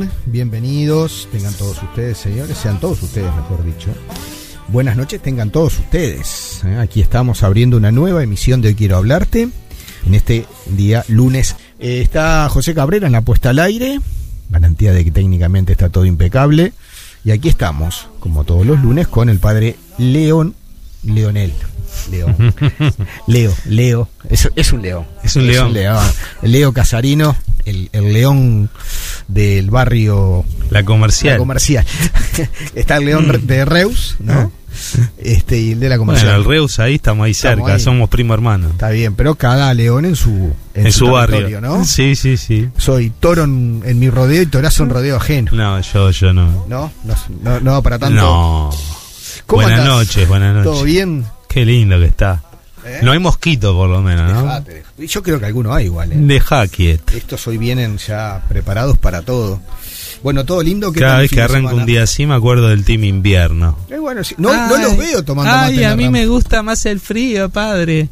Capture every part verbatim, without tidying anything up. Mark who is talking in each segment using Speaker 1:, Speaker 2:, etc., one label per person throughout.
Speaker 1: Bienvenidos, tengan todos ustedes, señores, sean todos ustedes, mejor dicho. Buenas noches, tengan todos ustedes. ¿eh? Aquí estamos abriendo una nueva emisión de Hoy Quiero Hablarte, en este día lunes. Eh, está José Cabrera en la puesta al aire, garantía de que técnicamente está todo impecable. Y aquí estamos, como todos los lunes, con el padre León, Leonel. León. Leo, Leo, es, es un león.
Speaker 2: Es un
Speaker 1: es
Speaker 2: león.
Speaker 1: Un león. Leo Casarino, el, el león del barrio.
Speaker 2: La comercial.
Speaker 1: La comercial. Está el león de Reus, ¿no? Este, y el de la comercial.
Speaker 2: Bueno, el Reus ahí estamos ahí estamos cerca, ahí. Somos primo hermano.
Speaker 1: Está bien, pero cada león en su
Speaker 2: en, en su, su barrio,
Speaker 1: ¿no?
Speaker 2: Sí, sí, sí.
Speaker 1: Soy toro en, en mi rodeo y torazo en rodeo ajeno.
Speaker 2: No, yo, yo no.
Speaker 1: ¿No? No, no, no para tanto.
Speaker 2: No. Buenas
Speaker 1: andás?
Speaker 2: noches, buenas noches.
Speaker 1: ¿Todo bien?
Speaker 2: Qué lindo que está. ¿Eh? No hay mosquitos, por lo menos, ¿no?
Speaker 1: Dejate. Yo creo que alguno hay igual, ¿eh?
Speaker 2: Dejá quieto.
Speaker 1: Estos hoy vienen ya preparados para todo. Bueno, todo lindo.
Speaker 2: Cada vez que arranca un día así me acuerdo del Team Invierno.
Speaker 1: Eh, bueno, sí. no, no los veo tomando
Speaker 3: ay,
Speaker 1: mate en la
Speaker 3: a mí
Speaker 1: Rambla.
Speaker 3: Me gusta más el frío, padre.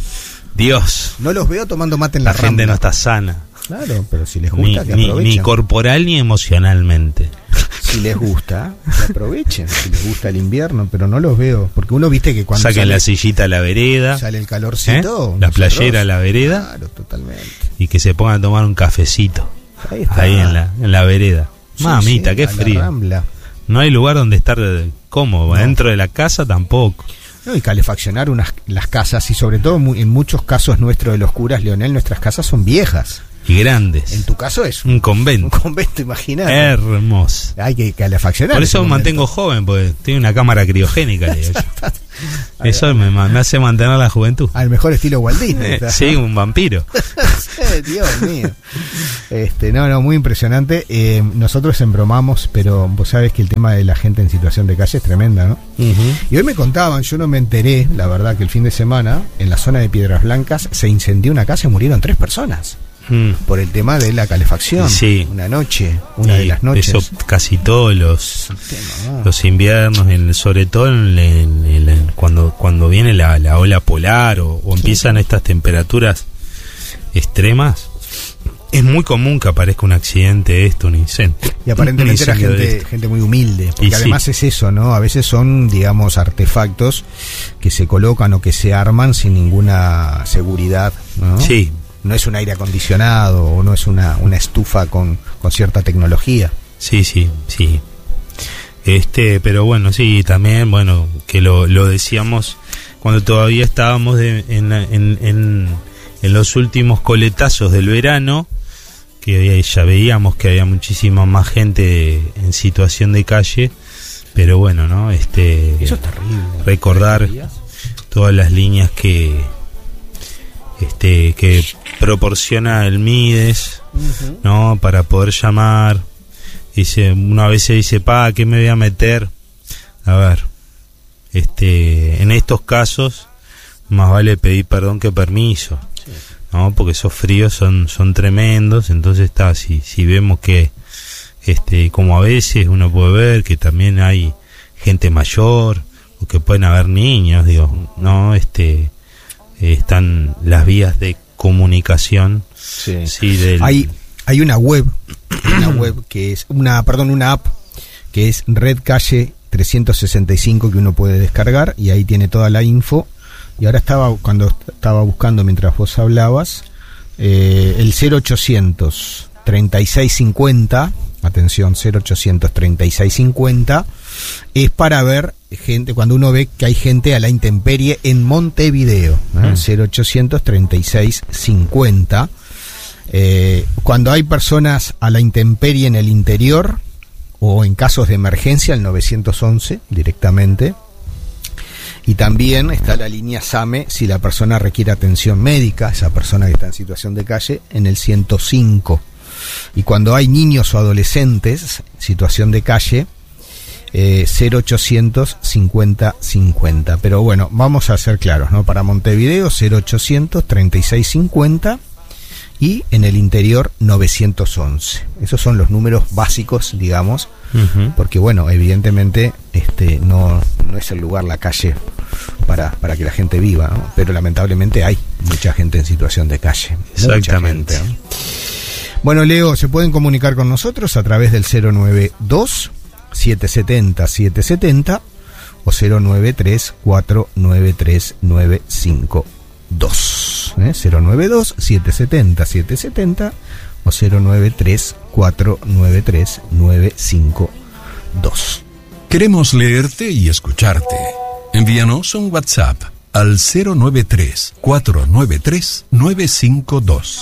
Speaker 2: Dios.
Speaker 1: No los veo tomando mate en la,
Speaker 2: la gente
Speaker 1: Rambla.
Speaker 2: No está sana.
Speaker 1: Claro, pero si les gusta,
Speaker 2: ni,
Speaker 1: que aprovechen.
Speaker 2: Ni, ni corporal ni emocionalmente.
Speaker 1: Si les gusta, que aprovechen. Si les gusta el invierno, pero no los veo. Porque uno, viste que cuando
Speaker 2: saquen
Speaker 1: sale,
Speaker 2: la sillita a la vereda.
Speaker 1: Sale el calorcito.
Speaker 2: ¿Eh? La playera a la vereda.
Speaker 1: Claro, totalmente.
Speaker 2: Y que se pongan a tomar un cafecito.
Speaker 1: Ahí está.
Speaker 2: Ahí en la, en la vereda. Sí, mamita, sí, qué frío.
Speaker 1: Rambla.
Speaker 2: No hay lugar donde estar cómodo. No. Dentro de la casa tampoco.
Speaker 1: No, y calefaccionar unas, las casas. Y sobre todo muy, en muchos casos nuestros de los curas, Leonel, nuestras casas son viejas.
Speaker 2: Y grandes.
Speaker 1: En tu caso es
Speaker 2: un, un convento.
Speaker 1: Un convento, imagínate.
Speaker 2: Hermoso.
Speaker 1: Hay que calefaccionar.
Speaker 2: Por eso me mantengo joven, porque tengo una cámara criogénica. Digo yo. Eso me, me hace mantener la juventud.
Speaker 1: Al mejor estilo Walt Disney.
Speaker 2: Eh, sí, un vampiro.
Speaker 1: Dios mío. Este, no, no, muy impresionante. Eh, nosotros embromamos, pero vos sabés que el tema de la gente en situación de calle es tremenda, ¿no? Uh-huh. Y hoy me contaban, yo no me enteré, la verdad, que el fin de semana, en la zona de Piedras Blancas, se incendió una casa y murieron tres personas. Mm. Por el tema de la calefacción.
Speaker 2: Sí.
Speaker 1: Una noche, una
Speaker 2: y
Speaker 1: de las noches.
Speaker 2: Eso casi todos los,
Speaker 1: tema, ¿no?
Speaker 2: los inviernos, en, sobre todo en, en, en, en, cuando, cuando viene la, la ola polar o, o empiezan sí. estas temperaturas extremas. Es muy común que aparezca un accidente, esto, un incendio.
Speaker 1: Y aparentemente era gente, gente muy humilde. Porque y además sí. es eso, ¿no? A veces son, digamos, artefactos que se colocan o que se arman sin ninguna seguridad, ¿no?
Speaker 2: Sí.
Speaker 1: No es un aire acondicionado o no es una, una estufa con, con cierta tecnología.
Speaker 2: Sí, sí, sí. Este, pero bueno, sí, también, bueno, que lo, lo decíamos cuando todavía estábamos de, en, en, en, en los últimos coletazos del verano, que ya veíamos que había muchísima más gente en situación de calle, pero bueno, ¿no? Este,
Speaker 1: eso es terrible.
Speaker 2: Recordar todas las líneas que este que proporciona el Mides, uh-huh. ¿no? Para poder llamar. Dice, una vez se dice, pa, ¿qué me voy a meter? A ver, este, en estos casos más vale pedir perdón que permiso, sí. ¿no? Porque esos fríos son son tremendos. Entonces está, si si vemos que este, como a veces uno puede ver que también hay gente mayor o que pueden haber niños, digo, no, este están las vías de comunicación.
Speaker 1: Sí.
Speaker 2: Sí, del...
Speaker 1: hay hay una web una web que es una perdón una app que es Red Calle trescientos sesenta y cinco, que uno puede descargar y ahí tiene toda la info. Y ahora estaba cuando estaba buscando mientras vos hablabas eh, el cero ochocientos treinta y seis cincuenta, atención, cero ochocientos treinta y seis cincuenta, es para ver gente, cuando uno ve que hay gente a la intemperie en Montevideo, ¿eh? mm. cero ochocientos treinta y seis cincuenta. Eh, cuando hay personas a la intemperie en el interior o en casos de emergencia, el nueve once directamente. Y también está la línea SAME si la persona requiere atención médica, esa persona que está en situación de calle, en el ciento cinco. Y cuando hay niños o adolescentes en situación de calle, eh, cero ochocientos cincuenta cincuenta. Pero bueno, vamos a ser claros, ¿no? Para Montevideo, cero ochocientos treinta y seis cincuenta, y en el interior nueve once. Esos son los números básicos, digamos, uh-huh. porque bueno, evidentemente este no, no es el lugar, la calle, para, para que la gente viva, ¿no? Pero lamentablemente hay mucha gente en situación de calle.
Speaker 2: Exactamente.
Speaker 1: Mucha gente, ¿no? Bueno, Leo, se pueden comunicar con nosotros a través del cero nueve dos, siete siete cero, siete siete cero o cero nueve tres, cuatro nueve tres, nueve cinco dos. ¿eh? cero nueve dos, siete siete cero, siete siete cero o cero nueve tres, cuatro nueve tres, nueve cinco dos.
Speaker 4: Queremos leerte y escucharte. Envíanos un WhatsApp al cero nueve tres, cuatro nueve tres, nueve cinco dos.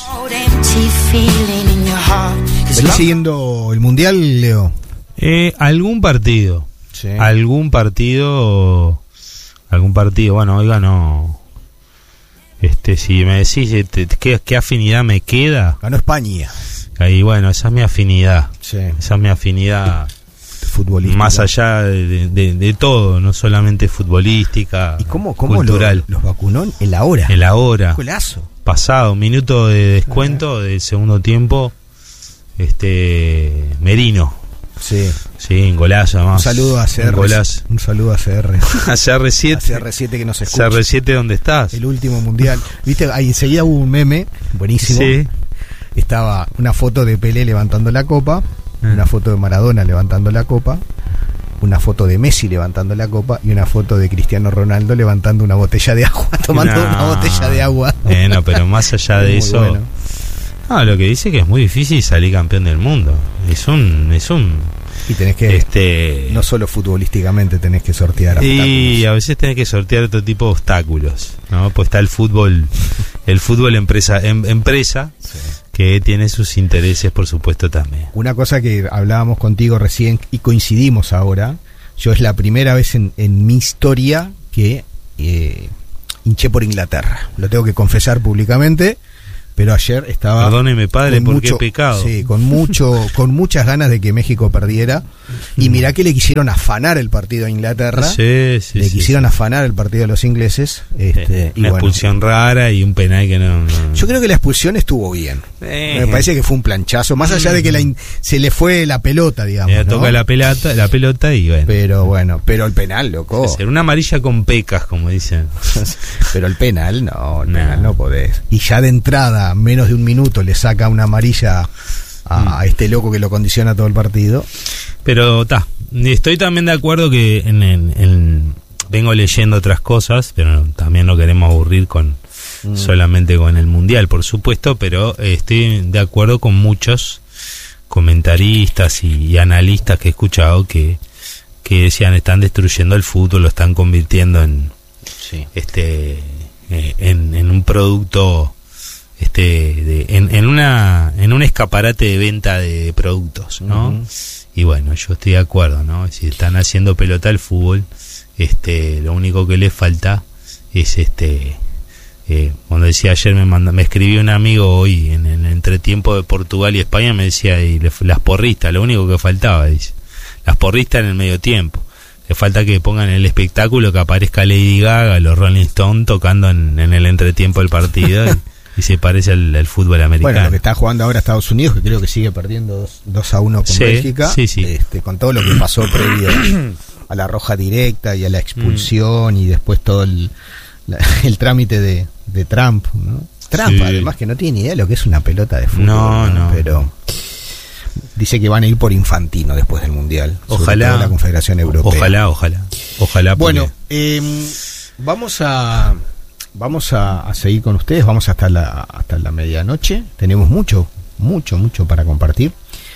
Speaker 1: ¿Venís siguiendo el Mundial, Leo?
Speaker 2: Eh, algún partido.
Speaker 1: Sí.
Speaker 2: Algún partido. Algún partido. Bueno, oiga, no. Este, si me decís este, ¿qué, qué afinidad me queda.
Speaker 1: Ganó España.
Speaker 2: Ahí, bueno, esa es mi afinidad.
Speaker 1: Sí.
Speaker 2: Esa es mi afinidad.
Speaker 1: Futbolística.
Speaker 2: Más allá de, de, de todo, no solamente futbolística,
Speaker 1: ¿Y cómo, cómo
Speaker 2: cultural.
Speaker 1: Los, los vacunó en la hora?
Speaker 2: En la hora.
Speaker 1: Golazo.
Speaker 2: Pasado, un minuto de descuento del segundo tiempo. Este. Merino.
Speaker 1: Sí.
Speaker 2: Sí, en golazo además.
Speaker 1: Un saludo a C R.
Speaker 2: Un golazo.
Speaker 1: Un saludo a C R.
Speaker 2: A C R siete.
Speaker 1: A C R siete que nos escucha.
Speaker 2: C R siete, ¿dónde estás?
Speaker 1: El último mundial. Viste, ahí enseguida hubo un meme buenísimo.
Speaker 2: Sí.
Speaker 1: Estaba una foto de Pelé levantando la copa,
Speaker 2: Ah.
Speaker 1: una foto de Maradona levantando la copa, una foto de Messi levantando la copa y una foto de Cristiano Ronaldo levantando una botella de agua, tomando
Speaker 2: No.
Speaker 1: una botella de agua.
Speaker 2: Bueno, pero más allá de
Speaker 1: Muy
Speaker 2: eso.
Speaker 1: bueno.
Speaker 2: No, lo que dice que es muy difícil salir campeón del mundo. Es un. Es un.
Speaker 1: Y tenés que,
Speaker 2: Este.
Speaker 1: no solo futbolísticamente, tenés que sortear
Speaker 2: Y
Speaker 1: obstáculos.
Speaker 2: a veces tenés que sortear otro tipo de obstáculos, ¿no? Pues está el fútbol, el fútbol empresa, em, empresa
Speaker 1: Sí.
Speaker 2: que tiene sus intereses, por supuesto, también.
Speaker 1: Una cosa que hablábamos contigo recién y coincidimos ahora, yo es la primera vez en, en mi historia que eh, hinché por Inglaterra. Lo tengo que confesar públicamente, pero ayer estaba...
Speaker 2: Perdóneme, padre,
Speaker 1: con
Speaker 2: por qué
Speaker 1: mucho-
Speaker 2: pecado.
Speaker 1: Sí, con mucho, con muchas ganas de que México perdiera. Y mirá que le quisieron afanar el partido a Inglaterra.
Speaker 2: Sí, sí,
Speaker 1: le
Speaker 2: sí,
Speaker 1: quisieron
Speaker 2: sí.
Speaker 1: afanar el partido a los ingleses. Este,
Speaker 2: Eh,
Speaker 1: y
Speaker 2: una
Speaker 1: bueno,
Speaker 2: expulsión rara y un penal que no. no-
Speaker 1: yo creo que la expulsión estuvo bien.
Speaker 2: Eh.
Speaker 1: Me parece que fue un planchazo, más allá de que la in- se le fue la pelota, digamos.
Speaker 2: Ella
Speaker 1: ¿no?
Speaker 2: toca la pelota, la pelota y bueno.
Speaker 1: Pero bueno, pero el penal, loco.
Speaker 2: Hacer una amarilla con pecas, como dicen.
Speaker 1: Pero el penal, no, el
Speaker 2: No.
Speaker 1: penal no podés. Y ya de entrada, menos de un minuto, le saca una amarilla a, a este loco que lo condiciona todo el partido.
Speaker 2: Pero está, estoy también de acuerdo que en, en- en- vengo leyendo otras cosas, pero también no queremos aburrir con
Speaker 1: Mm.
Speaker 2: solamente con el mundial, por supuesto, pero eh, estoy de acuerdo con muchos comentaristas y, y analistas que he escuchado que, que decían están destruyendo el fútbol, lo están convirtiendo en
Speaker 1: Sí.
Speaker 2: este eh, en, en un producto este de, en, en una en un escaparate de venta de productos, ¿no?
Speaker 1: Ujú.
Speaker 2: Y bueno, yo estoy de acuerdo, ¿no? Si están haciendo pelota al fútbol, este lo único que les falta es este eh, cuando decía ayer me manda, me escribió un amigo hoy en el entretiempo de Portugal y España, me decía y le- las porristas, lo único que faltaba, dice, las porristas en el medio tiempo. Le falta que pongan en el espectáculo que aparezca Lady Gaga, los Rolling Stones tocando en, en el entretiempo del partido y, y se parece al, al fútbol americano.
Speaker 1: Bueno, lo que está jugando ahora Estados Unidos, que creo que sigue perdiendo dos a uno con
Speaker 2: Sí,
Speaker 1: Bélgica,
Speaker 2: sí, sí.
Speaker 1: Este, con todo lo que pasó previo a la roja directa y a la expulsión y después todo el, la- el trámite de, de Trump, ¿no? Trump,
Speaker 2: Sí.
Speaker 1: además, que no tiene ni idea de lo que es una pelota de fútbol.
Speaker 2: No, no.
Speaker 1: Pero dice que van a ir por Infantino después del Mundial. sobre
Speaker 2: Ojalá.
Speaker 1: todo la Confederación Europea.
Speaker 2: Ojalá, ojalá. Ojalá. porque-
Speaker 1: Bueno, eh, vamos a vamos a, a seguir con ustedes, vamos hasta la hasta la medianoche. Tenemos mucho, mucho, mucho para compartir.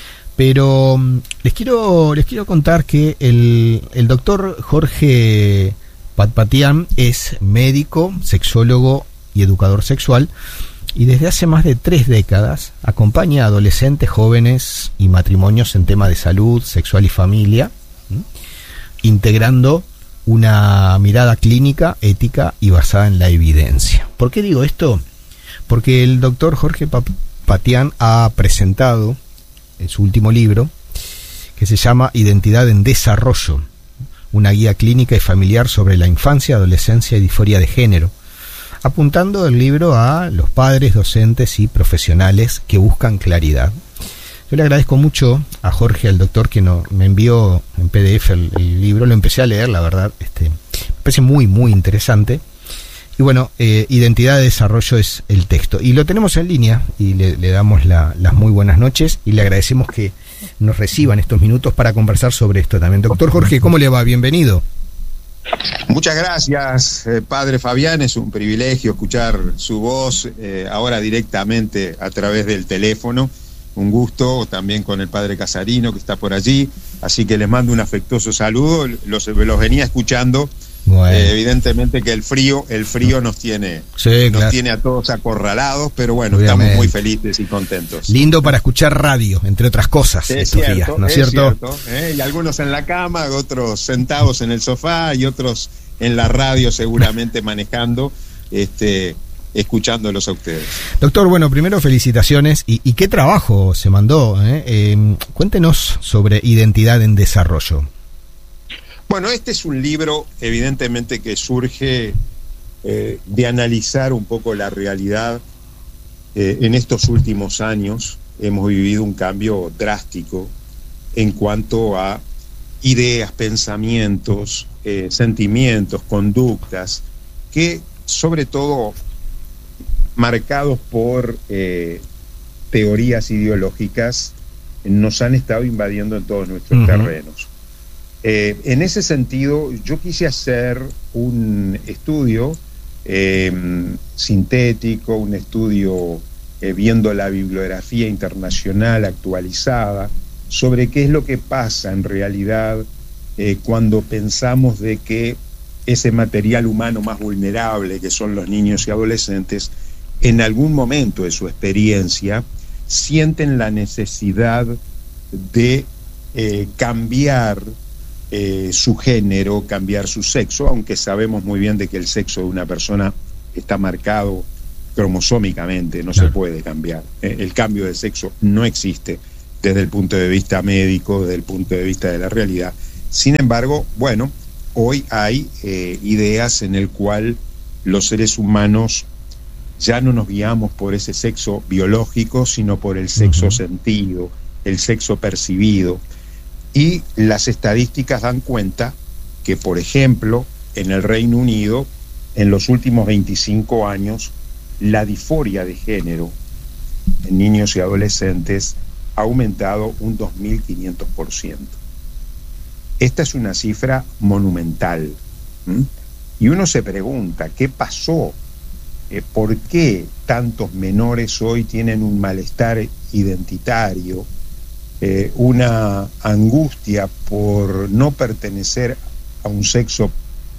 Speaker 1: Pero mm, les quiero les quiero contar que el, el doctor Jorge Patpatian es médico, sexólogo y educador sexual, y desde hace más de tres décadas acompaña a adolescentes, jóvenes y matrimonios en temas de salud, sexual y familia, ¿m? integrando una mirada clínica, ética y basada en la evidencia. ¿Por qué digo esto? Porque el doctor Jorge Patpatian ha presentado en su último libro, que se llama Identidad en Desarrollo, una guía clínica y familiar sobre la infancia, adolescencia y disforia de género, apuntando el libro a los padres, docentes y profesionales que buscan claridad. Yo le agradezco mucho a Jorge, al doctor, que no, me envió en P D F el, el libro. Lo empecé a leer, la verdad, este, me parece muy, muy interesante. Y bueno, eh, Identidad de Desarrollo es el texto. Y lo tenemos en línea y le, le damos la, las muy buenas noches y le agradecemos que nos reciban estos minutos para conversar sobre esto también. Doctor Jorge, ¿cómo le va? Bienvenido.
Speaker 5: Muchas gracias, eh, padre Fabián. Es un privilegio escuchar su voz eh, ahora directamente a través del teléfono. Un gusto también con el padre Casarino que está por allí. Así que les mando un afectuoso saludo. Los, los venía escuchando. Bueno. Eh, evidentemente que el frío, el frío nos tiene, sí, nos claro. tiene a todos acorralados, pero bueno, Obviamente. estamos muy felices y contentos.
Speaker 1: Lindo para escuchar radio, entre otras cosas,
Speaker 5: es
Speaker 1: estos
Speaker 5: cierto,
Speaker 1: días, ¿no es,
Speaker 5: es
Speaker 1: cierto?
Speaker 5: cierto ¿eh? Y algunos en la cama, otros sentados en el sofá y otros en la radio seguramente manejando, este, escuchándolos a ustedes.
Speaker 1: Doctor, bueno, primero felicitaciones y, y qué trabajo se mandó, ¿eh? Eh, cuéntenos sobre Identidad en Desarrollo.
Speaker 5: Bueno, este es un libro evidentemente que surge eh, de analizar un poco la realidad. Eh, en estos últimos años hemos vivido un cambio drástico en cuanto a ideas, pensamientos, eh, sentimientos, conductas, que sobre todo marcados por eh, teorías ideológicas nos han estado invadiendo en todos nuestros uh-huh. terrenos. Eh, en ese sentido, yo quise hacer un estudio eh, sintético, un estudio eh, viendo la bibliografía internacional actualizada sobre qué es lo que pasa en realidad eh, cuando pensamos de que ese material humano más vulnerable, que son los niños y adolescentes, en algún momento de su experiencia sienten la necesidad de eh, cambiar Eh, su género, cambiar su sexo, aunque sabemos muy bien de que el sexo de una persona está marcado cromosómicamente, no claro. se puede cambiar. Eh, el cambio de sexo no existe desde el punto de vista médico, desde el punto de vista de la realidad. Sin embargo, bueno, hoy hay eh, ideas en el cual los seres humanos ya no nos guiamos por ese sexo biológico, sino por el sexo uh-huh. sentido, el sexo percibido. Y las estadísticas dan cuenta que, por ejemplo, en el Reino Unido, en los últimos veinticinco años, la disforia de género en niños y adolescentes ha aumentado un dos mil quinientos por ciento. Esta es una cifra monumental. ¿Mm? Y uno se pregunta, ¿qué pasó? Eh, ¿Por qué tantos menores hoy tienen un malestar identitario? Eh, una angustia por no pertenecer a un sexo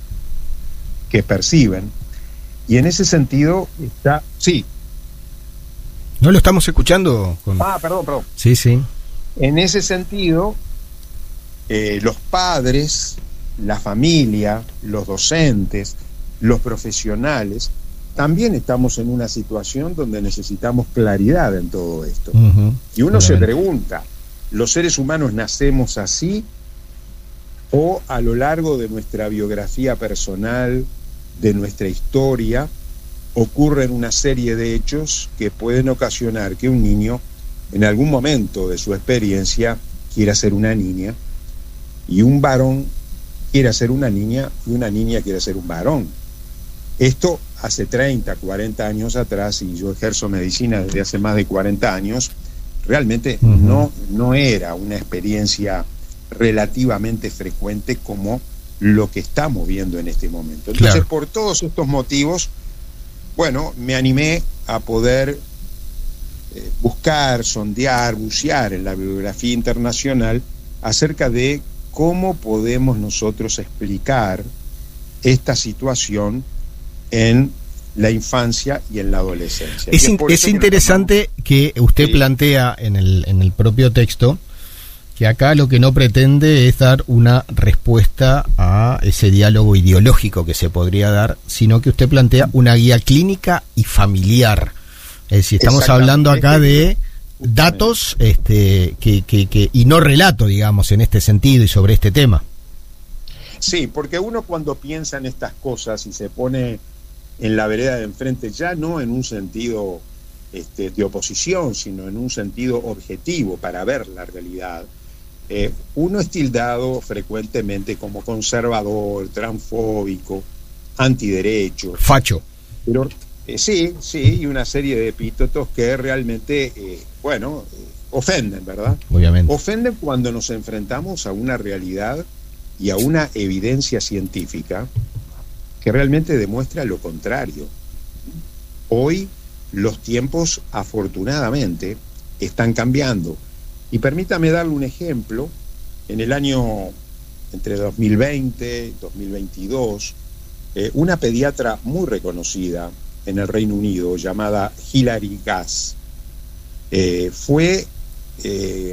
Speaker 5: que perciben, y en ese sentido está... Sí.
Speaker 1: ¿No lo estamos escuchando? Con...
Speaker 5: Ah, perdón, perdón.
Speaker 1: Sí, sí.
Speaker 5: En ese sentido, eh, los padres, la familia, los docentes, los profesionales, también estamos en una situación donde necesitamos claridad en todo esto. Uh-huh. Y uno se pregunta, ¿los seres humanos nacemos así o a lo largo de nuestra biografía personal, de nuestra historia, ocurren una serie de hechos que pueden ocasionar que un niño en algún momento de su experiencia quiera ser una niña y un varón quiera ser una niña y una niña quiera ser un varón? Esto hace treinta, cuarenta años atrás, y yo ejerzo medicina desde hace más de cuarenta años, realmente uh-huh. no, no era una experiencia relativamente frecuente como lo que estamos viendo en este momento. Entonces, claro. por todos estos motivos, bueno, me animé a poder eh, buscar, sondear, bucear en la bibliografía internacional acerca de cómo podemos nosotros explicar esta situación en la infancia y en la adolescencia.
Speaker 1: Es,
Speaker 5: es,
Speaker 1: in, es
Speaker 5: que
Speaker 1: interesante que usted sí. plantea en el, en el propio texto que acá lo que no pretende es dar una respuesta a ese diálogo ideológico que se podría dar, sino que usted plantea una guía clínica y familiar. Es decir, estamos hablando acá de datos este, que, que, que, y no relato, digamos, en este sentido y sobre este tema.
Speaker 5: Sí, porque uno cuando piensa en estas cosas y se pone en la vereda de enfrente, ya no en un sentido este, de oposición, sino en un sentido objetivo para ver la realidad, eh, uno es tildado frecuentemente como conservador, transfóbico, antiderecho.
Speaker 1: Facho.
Speaker 5: Pero eh, sí, sí, y una serie de epítetos que realmente, eh, bueno, eh, ofenden, ¿verdad?
Speaker 1: Obviamente.
Speaker 5: Ofenden cuando nos enfrentamos a una realidad y a una evidencia científica que realmente demuestra lo contrario. Hoy los tiempos, afortunadamente, están cambiando. Y permítame darle un ejemplo. En el año entre dos mil veinte y dos mil veintidós, eh, una pediatra muy reconocida en el Reino Unido, llamada Hilary Gass, eh, fue eh,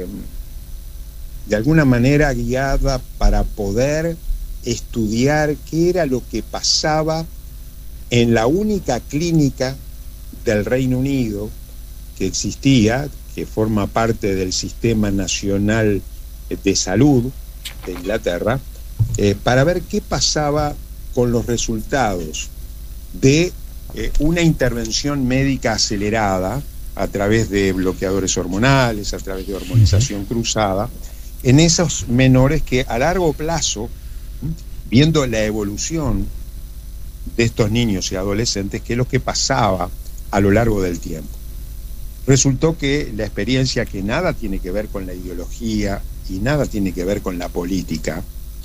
Speaker 5: de alguna manera guiada para poder estudiar qué era lo que pasaba en la única clínica del Reino Unido que existía, que forma parte del Sistema Nacional de Salud de Inglaterra, eh, para ver qué pasaba con los resultados de eh, una intervención médica acelerada a través de bloqueadores hormonales, a través de hormonización cruzada, en esos menores que a largo plazo, viendo la evolución de estos niños y adolescentes, qué es lo que pasaba a lo largo del tiempo. Resultó que la experiencia, que nada tiene que ver con la ideología y nada tiene que ver con la política,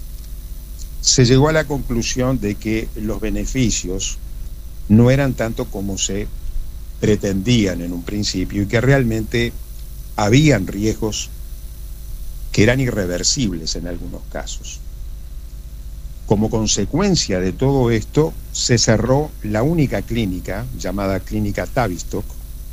Speaker 5: se llegó a la conclusión de que los beneficios no eran tanto como se pretendían en un principio y que realmente habían riesgos que eran irreversibles en algunos casos. Como consecuencia de todo esto, se cerró la única clínica, llamada Clínica Tavistock,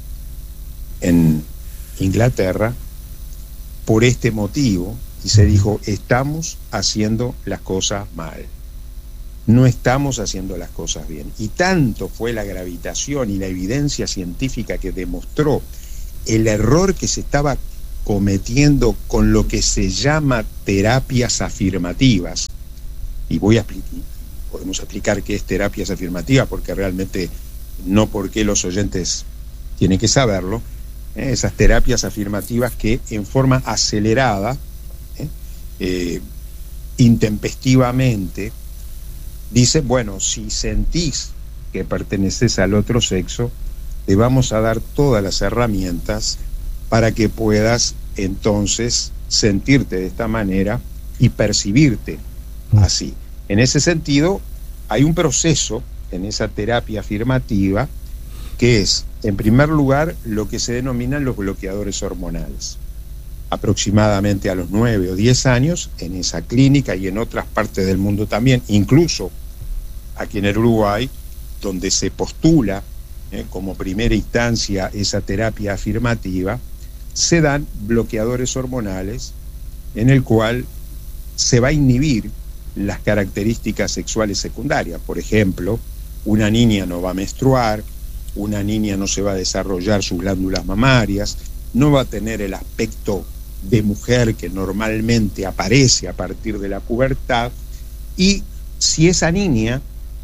Speaker 5: en Inglaterra, por este motivo, y se dijo, estamos haciendo las cosas mal, no estamos haciendo las cosas bien. Y tanto fue la gravitación y la evidencia científica que demostró el error que se estaba cometiendo con lo que se llama terapias afirmativas. Y voy a explicar, podemos explicar qué es terapias afirmativas, porque realmente no porque los oyentes tienen que saberlo. ¿eh? Esas terapias afirmativas que en forma acelerada, ¿eh? Eh, intempestivamente, dicen, bueno, si sentís que perteneces al otro sexo, te vamos a dar todas las herramientas para que puedas entonces sentirte de esta manera y percibirte así. En ese sentido, hay un proceso en esa terapia afirmativa que es, en primer lugar, lo que se denominan los bloqueadores hormonales. Aproximadamente a los nueve o diez años, en esa clínica y en otras partes del mundo también, incluso aquí en el Uruguay, donde se postula eh, como primera instancia esa terapia afirmativa, se dan bloqueadores hormonales en el cual se va a inhibir las características sexuales secundarias. Por ejemplo, una niña no va a menstruar, una niña no se va a desarrollar sus glándulas mamarias, no va a tener el aspecto de mujer que normalmente aparece a partir de la pubertad, y si esa niña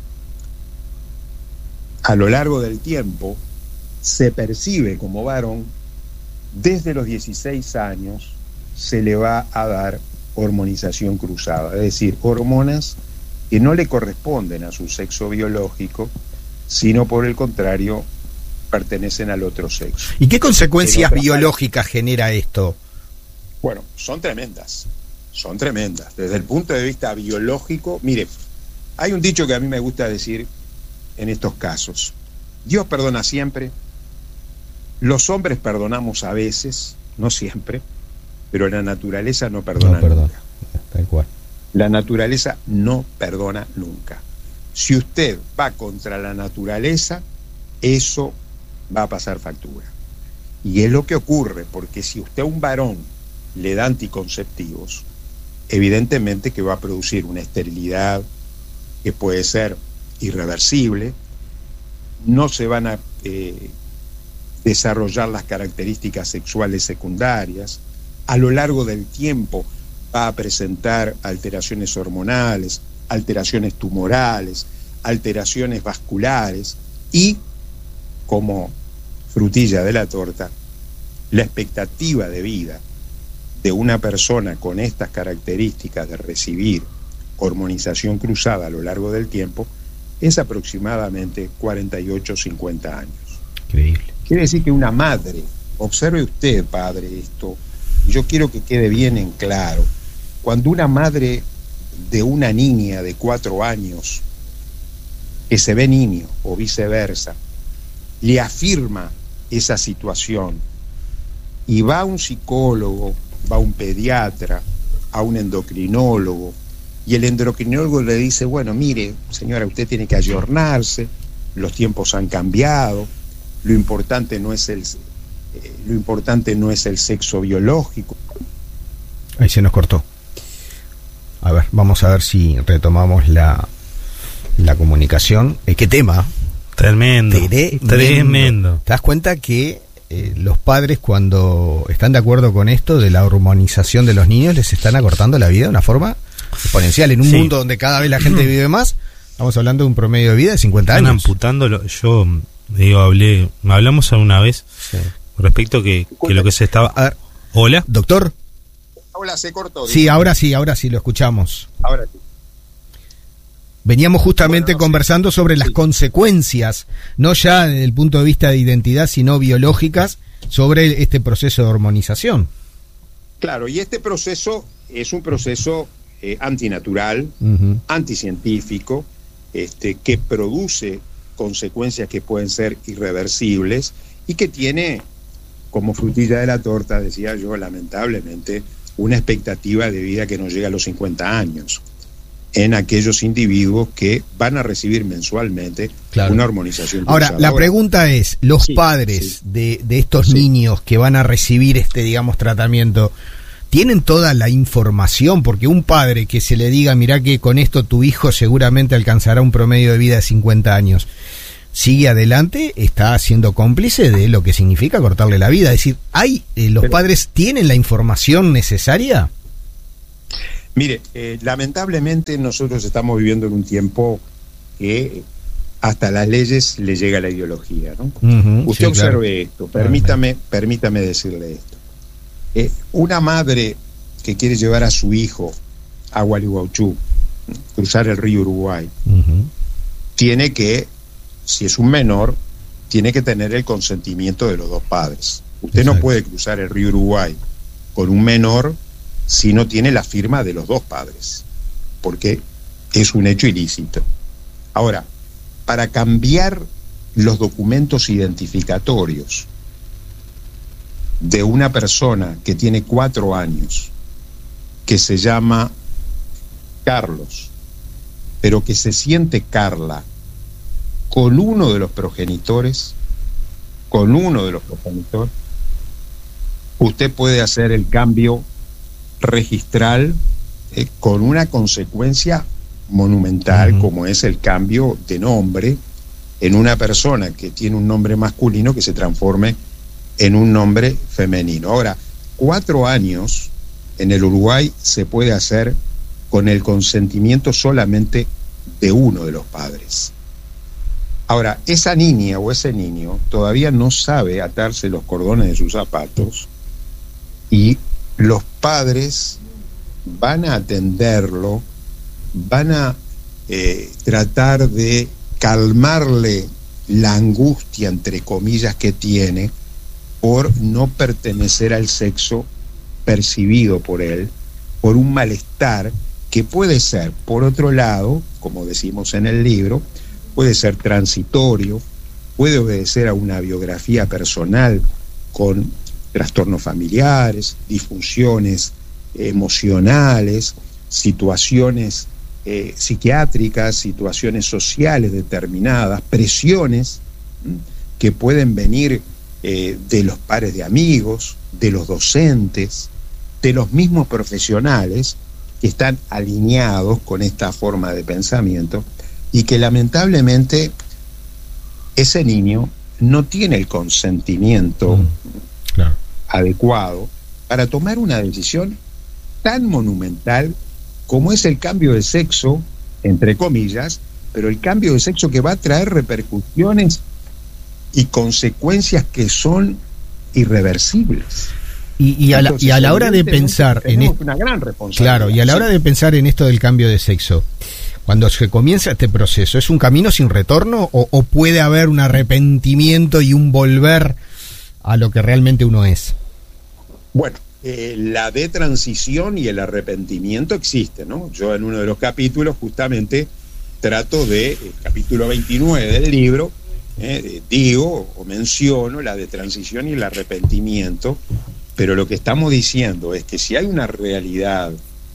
Speaker 5: a lo largo del tiempo se percibe como varón, desde los dieciséis años se le va a dar hormonización cruzada, es decir, hormonas que no le corresponden a su sexo biológico, sino por el contrario pertenecen al otro sexo.
Speaker 1: ¿Y qué consecuencias biológicas genera esto?
Speaker 5: Bueno, son tremendas, son tremendas. Desde el punto de vista biológico, mire, hay un dicho que a mí me gusta decir en estos casos: Dios perdona siempre, los hombres perdonamos a veces, no siempre, pero la naturaleza no perdona,
Speaker 1: no perdona
Speaker 5: nunca.
Speaker 1: Tal cual.
Speaker 5: La naturaleza no perdona nunca. Si usted va contra la naturaleza, eso va a pasar factura. Y es lo que ocurre, porque si usted a un varón le da anticonceptivos, evidentemente que va a producir una esterilidad que puede ser irreversible, no se van a eh, desarrollar las características sexuales secundarias, a lo largo del tiempo va a presentar alteraciones hormonales, alteraciones tumorales, alteraciones vasculares y, como frutilla de la torta, la expectativa de vida de una persona con estas características de recibir hormonización cruzada a lo largo del tiempo es aproximadamente cuarenta y ocho, cincuenta años.
Speaker 1: Increíble.
Speaker 5: Quiere decir que una madre, observe usted, padre, esto, yo quiero que quede bien en claro, cuando una madre de una niña de cuatro años, que se ve niño o viceversa, le afirma esa situación y va a un psicólogo, va a un pediatra, a un endocrinólogo, y el endocrinólogo le dice, bueno, mire, señora, usted tiene que ayornarse, los tiempos han cambiado, lo importante no es el, eh, lo importante no es el sexo biológico.
Speaker 1: Ahí se nos cortó. A ver, vamos a ver si retomamos la, la comunicación. Eh, ¿Qué tema?
Speaker 2: Tremendo.
Speaker 1: Tremendo.
Speaker 2: Tremendo.
Speaker 1: ¿Te das cuenta que eh, los padres, cuando están de acuerdo con esto de la hormonización de los niños, les están acortando la vida de una forma exponencial? En un sí. mundo donde cada vez la gente vive más, estamos hablando de un promedio de vida de cincuenta
Speaker 2: están
Speaker 1: años.
Speaker 2: Amputándolo. Yo digo, hablé, hablamos alguna vez sí. respecto que, que lo que se estaba...
Speaker 1: A ver,
Speaker 2: hola.
Speaker 1: Doctor.
Speaker 5: Hola, se cortó.
Speaker 1: Sí, ahora sí, ahora sí, lo escuchamos.
Speaker 5: Ahora sí.
Speaker 1: Veníamos justamente bueno, no conversando sé. sobre las sí. consecuencias, no ya desde el punto de vista de identidad, sino biológicas, sobre este proceso de hormonización.
Speaker 5: Claro, y este proceso es un proceso eh, antinatural,
Speaker 1: uh-huh.
Speaker 5: anticientífico, este, que produce consecuencias que pueden ser irreversibles y que tiene, como frutilla de la torta, decía yo, lamentablemente, una expectativa de vida que no llega a los cincuenta años en aquellos individuos que van a recibir mensualmente claro. una hormonización.
Speaker 1: Ahora, la Ahora, pregunta es, los sí, padres sí. de, de estos sí. niños que van a recibir este, digamos, tratamiento, ¿tienen toda la información? Porque un padre que se le diga, mirá que con esto tu hijo seguramente alcanzará un promedio de vida de cincuenta años, sigue adelante, está siendo cómplice de lo que significa cortarle la vida. Es decir, ¿hay eh, los Pero, padres tienen la información necesaria?
Speaker 5: Mire, eh, lamentablemente nosotros estamos viviendo en un tiempo que hasta las leyes le llega la ideología, ¿no? Uh-huh, Usted sí, observe claro. esto, permítame, uh-huh. permítame decirle esto. Eh, una madre que quiere llevar a su hijo a Gualeguaychú, cruzar el río Uruguay,
Speaker 1: uh-huh.
Speaker 5: tiene que, si es un menor, tiene que tener el consentimiento de los dos padres. Usted Exacto. no puede cruzar el río Uruguay con un menor si no tiene la firma de los dos padres, porque es un hecho ilícito. Ahora, para cambiar los documentos identificatorios de una persona que tiene cuatro años, que se llama Carlos, pero que se siente Carla, con uno de los progenitores, con uno de los progenitores, usted puede hacer el cambio registral eh, con una consecuencia monumental, uh-huh. como es el cambio de nombre en una persona que tiene un nombre masculino que se transforme en un nombre femenino. Ahora, cuatro años en el Uruguay se puede hacer con el consentimiento solamente de uno de los padres. Ahora, esa niña o ese niño todavía no sabe atarse los cordones de sus zapatos y los padres van a atenderlo, van a eh, tratar de calmarle la angustia, entre comillas, que tiene por no pertenecer al sexo percibido por él, por un malestar que puede ser, por otro lado, como decimos en el libro, puede ser transitorio, puede obedecer a una biografía personal con trastornos familiares, disfunciones emocionales, situaciones eh, psiquiátricas, situaciones sociales determinadas, presiones ¿m? que pueden venir eh, de los pares de amigos, de los docentes, de los mismos profesionales que están alineados con esta forma de pensamiento y que lamentablemente ese niño no tiene el consentimiento mm, claro. adecuado para tomar una decisión tan monumental como es el cambio de sexo, entre comillas, pero el cambio de sexo que va a traer repercusiones y consecuencias que son irreversibles.
Speaker 1: Y, y, a la, Entonces, y a la hora de pensar en esto,
Speaker 5: una gran responsabilidad.
Speaker 1: Claro, y a la hora de pensar en esto del cambio de sexo, cuando se comienza este proceso, ¿es un camino sin retorno o, o puede haber un arrepentimiento y un volver a lo que realmente uno es?
Speaker 5: Bueno, eh, la de transición y el arrepentimiento existe, ¿no? Yo en uno de los capítulos justamente trato de, el capítulo veintinueve del libro, eh, digo o menciono la de transición y el arrepentimiento, pero lo que estamos diciendo es que si hay una realidad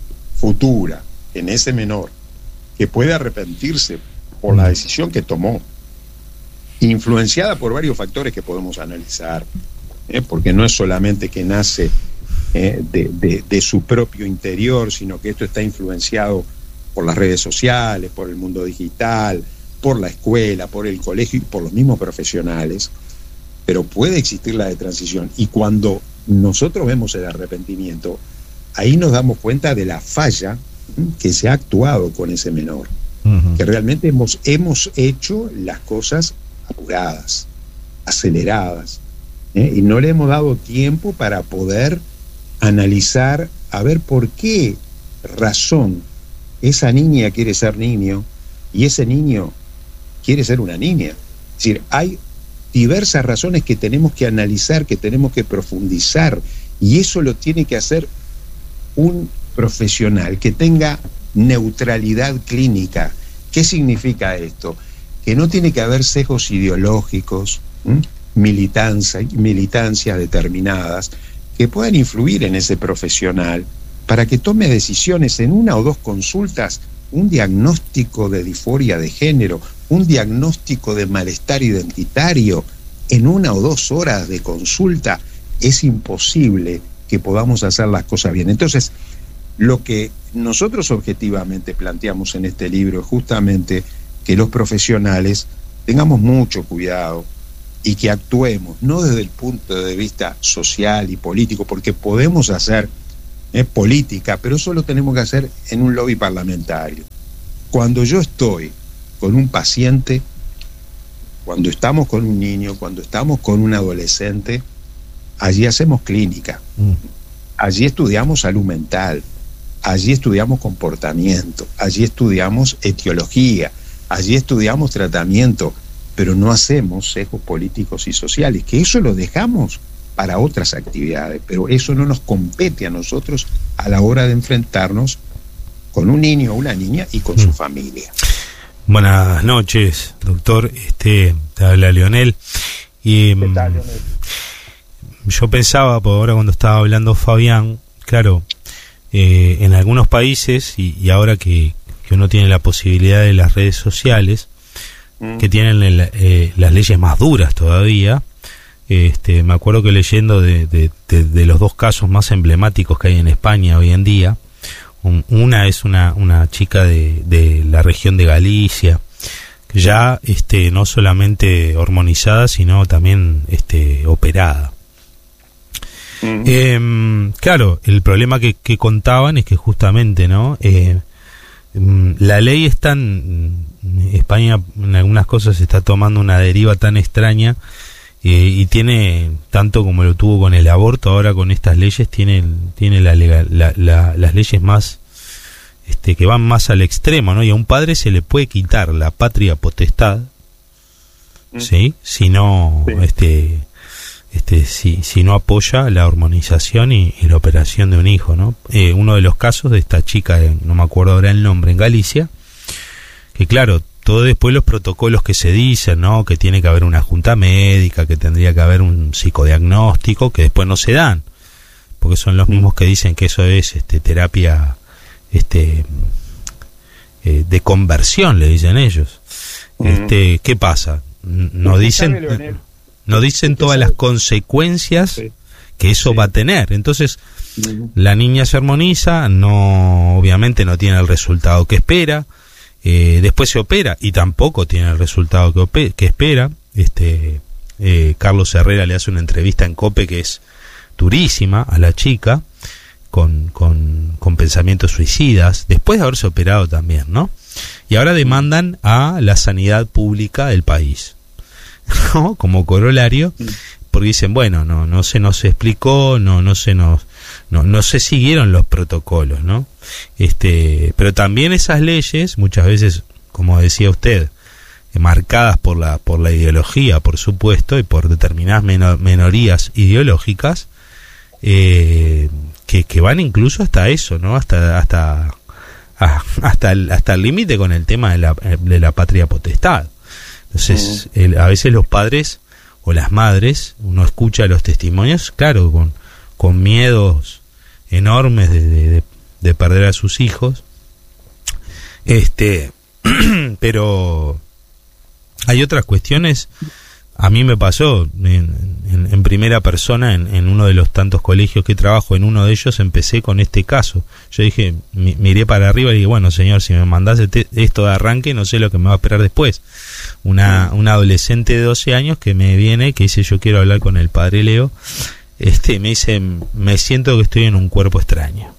Speaker 5: futura en ese menor que puede arrepentirse por la decisión que tomó, influenciada por varios factores que podemos analizar, ¿eh? Porque no es solamente que nace eh, de, de, de su propio interior, sino que esto está influenciado por las redes sociales, por el mundo digital, por la escuela, por el colegio y por los mismos profesionales, pero puede existir la de transición. Y cuando nosotros vemos el arrepentimiento, ahí nos damos cuenta de la falla que se ha actuado con ese menor, uh-huh. que realmente hemos, hemos hecho las cosas apuradas, aceleradas, ¿eh? y no le hemos dado tiempo para poder analizar a ver por qué razón esa niña quiere ser niño y ese niño quiere ser una niña. Es decir, hay diversas razones que tenemos que analizar, que tenemos que profundizar, y eso lo tiene que hacer un profesional que tenga neutralidad clínica. ¿Qué significa esto? Que no tiene que haber sesgos ideológicos, ¿m? militancia, militancias determinadas que puedan influir en ese profesional para que tome decisiones en una o dos consultas, un diagnóstico de disforia de género, un diagnóstico de malestar identitario en una o dos horas de consulta. Es imposible que podamos hacer las cosas bien. Entonces, lo que nosotros objetivamente planteamos en este libro es justamente que los profesionales tengamos mucho cuidado y que actuemos, no desde el punto de vista social y político, porque podemos hacer eh, política, pero eso lo tenemos que hacer en un lobby parlamentario. Cuando yo estoy con un paciente, cuando estamos con un niño, cuando estamos con un adolescente, allí hacemos clínica, mm. allí estudiamos salud mental, allí estudiamos comportamiento, allí estudiamos etiología, allí estudiamos tratamiento, pero no hacemos sesgos políticos y sociales, que eso lo dejamos para otras actividades, pero eso no nos compete a nosotros a la hora de enfrentarnos con un niño o una niña y con mm. su familia.
Speaker 2: Buenas noches, doctor. Este, te habla Leonel. Y,
Speaker 5: ¿Qué tal, Leonel?
Speaker 2: Yo pensaba, por ahora cuando estaba hablando Fabián, claro, eh, en algunos países, y, y ahora que, que uno tiene la posibilidad de las redes sociales, mm. que tienen el, eh, las leyes más duras todavía, este, me acuerdo que leyendo de, de, de, de los dos casos más emblemáticos que hay en España hoy en día, un, una es una, una chica de, de la región de Galicia, ya este, no solamente hormonizada, sino también este, operada. Uh-huh. Eh, claro, el problema que, que contaban es que justamente, ¿no? Eh, la ley está en España, en algunas cosas se está tomando una deriva tan extraña, eh, y tiene, tanto como lo tuvo con el aborto, ahora con estas leyes tiene, tiene la legal, la, la, las leyes más este, que van más al extremo, ¿no? Y a un padre se le puede quitar la patria potestad, uh-huh. ¿sí? Si no, sí. este Este, si, si no apoya la hormonización y, y la operación de un hijo, ¿no? Eh, uno de los casos de esta chica, de, no me acuerdo ahora el nombre, en Galicia, que claro, todo después los protocolos que se dicen, ¿no? Que tiene que haber una junta médica, que tendría que haber un psicodiagnóstico, que después no se dan, porque son los mismos que dicen que eso es este, terapia este, eh, de conversión, le dicen ellos. Este, ¿qué pasa? No dicen... No dicen todas las consecuencias sí. que eso sí. va a tener. Entonces, uh-huh. la niña se hormoniza, no, obviamente no tiene el resultado que espera, eh, después se opera y tampoco tiene el resultado que, ope- que espera. Este, eh, Carlos Herrera le hace una entrevista en COPE que es durísima a la chica, con, con, con pensamientos suicidas, después de haberse operado también, ¿no? Y ahora demandan a la sanidad pública del país, ¿no? Como corolario, porque dicen, bueno, no no se nos explicó, no no se nos no, no se siguieron los protocolos, ¿no? Este, pero también esas leyes, muchas veces, como decía usted, marcadas por la por la ideología, por supuesto, y por determinadas menor, minorías ideológicas, eh, que, que van incluso hasta eso, ¿no? Hasta hasta a, hasta el, hasta el límite con el tema de la, de la patria potestad. Entonces, uh-huh. el, a veces los padres o las madres, uno escucha los testimonios, claro, con con miedos enormes de, de, de, de perder a sus hijos, este, pero hay otras cuestiones. A mí me pasó en, en, en primera persona en, en uno de los tantos colegios que trabajo. En uno de ellos empecé con este caso. Yo dije, mi, miré para arriba y dije, bueno, señor, si me mandás este, esto de arranque, no sé lo que me va a esperar después. Una, una adolescente de doce años que me viene, que dice, yo quiero hablar con el padre Leo. Este, me dice, me siento que estoy en un cuerpo extraño.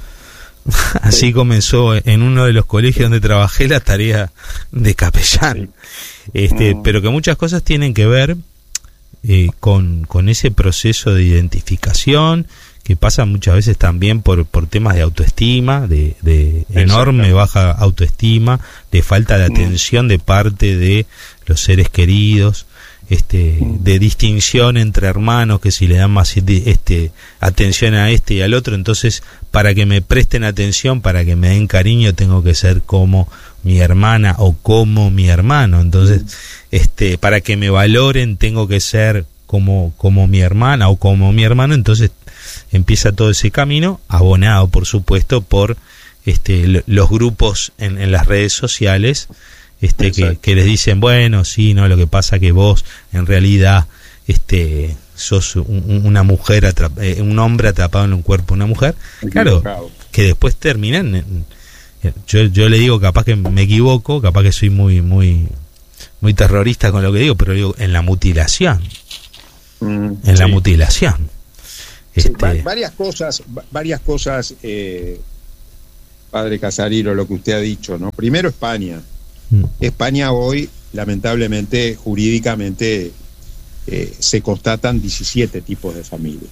Speaker 2: Así comenzó en uno de los colegios donde trabajé la tarea de capellán. Este, pero que muchas cosas tienen que ver eh, con, con ese proceso de identificación, que pasa muchas veces también por, por temas de autoestima, de, de enorme baja autoestima, de falta de atención de parte de los seres queridos, este, de distinción entre hermanos, que si le dan más este, atención a este y al otro, entonces para que me presten atención, para que me den cariño, tengo que ser como mi hermana o como mi hermano. Entonces, este, para que me valoren, tengo que ser como, como mi hermana o como mi hermano. Entonces empieza todo ese camino, abonado por supuesto por este, los grupos en, en las redes sociales, este, que, que les dicen, bueno, sí, no, lo que pasa que vos en realidad este, sos un, una mujer atrap- eh, un hombre atrapado en un cuerpo de una mujer. Claro, que después terminan en, yo, yo le digo, capaz que me equivoco, capaz que soy muy muy muy terrorista con lo que digo, pero digo, en la mutilación, mm, en sí. la mutilación.
Speaker 5: Sí,
Speaker 2: este...
Speaker 5: va- varias cosas, va- varias cosas, eh, padre Casarino, lo que usted ha dicho, ¿no? Primero, España. Mm. España hoy, lamentablemente, jurídicamente, eh, se constatan diecisiete tipos de familia.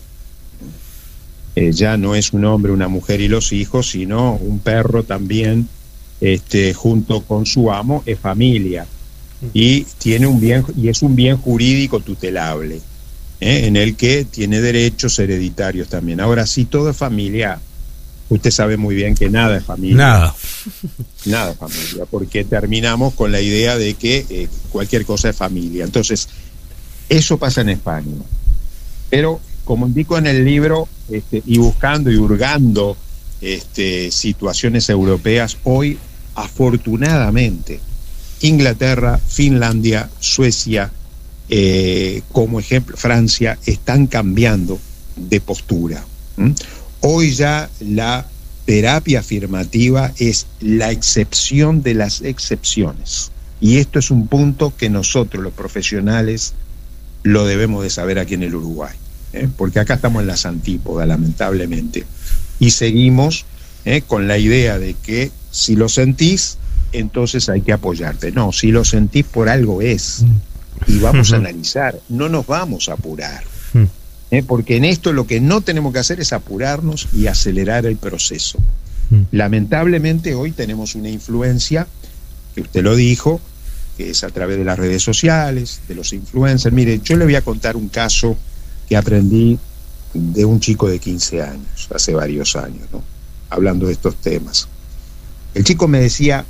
Speaker 5: Eh, ya no es un hombre, una mujer y los hijos, sino un perro también, este, junto con su amo, es familia. Y tiene un bien, y es un bien jurídico tutelable, ¿eh? En el que tiene derechos hereditarios también. Ahora, si todo es familia, usted sabe muy bien que nada es familia.
Speaker 2: Nada.
Speaker 5: Nada es familia, porque terminamos con la idea de que eh, cualquier cosa es familia. Entonces, eso pasa en España. Pero, como indico en el libro, este, y buscando y hurgando este, situaciones europeas, hoy, afortunadamente, Inglaterra, Finlandia, Suecia, eh, como ejemplo, Francia, están cambiando de postura. ¿Mm? Hoy ya la terapia afirmativa es la excepción de las excepciones. Y esto es un punto que nosotros, los profesionales, lo debemos de saber aquí en el Uruguay. ¿eh? Porque acá estamos en las antípodas, lamentablemente. Y seguimos ¿eh? con la idea de que si lo sentís, entonces hay que apoyarte. No, si lo sentís, por algo es. Y vamos a analizar, no nos vamos a apurar. ¿eh? Porque en esto lo que no tenemos que hacer es apurarnos y acelerar el proceso. Lamentablemente hoy tenemos una influencia, que usted lo dijo, que es a través de las redes sociales, de los influencers. Mire, yo le voy a contar un caso que aprendí de un chico de quince años, hace varios años, ¿no? Hablando de estos temas. El chico me decía,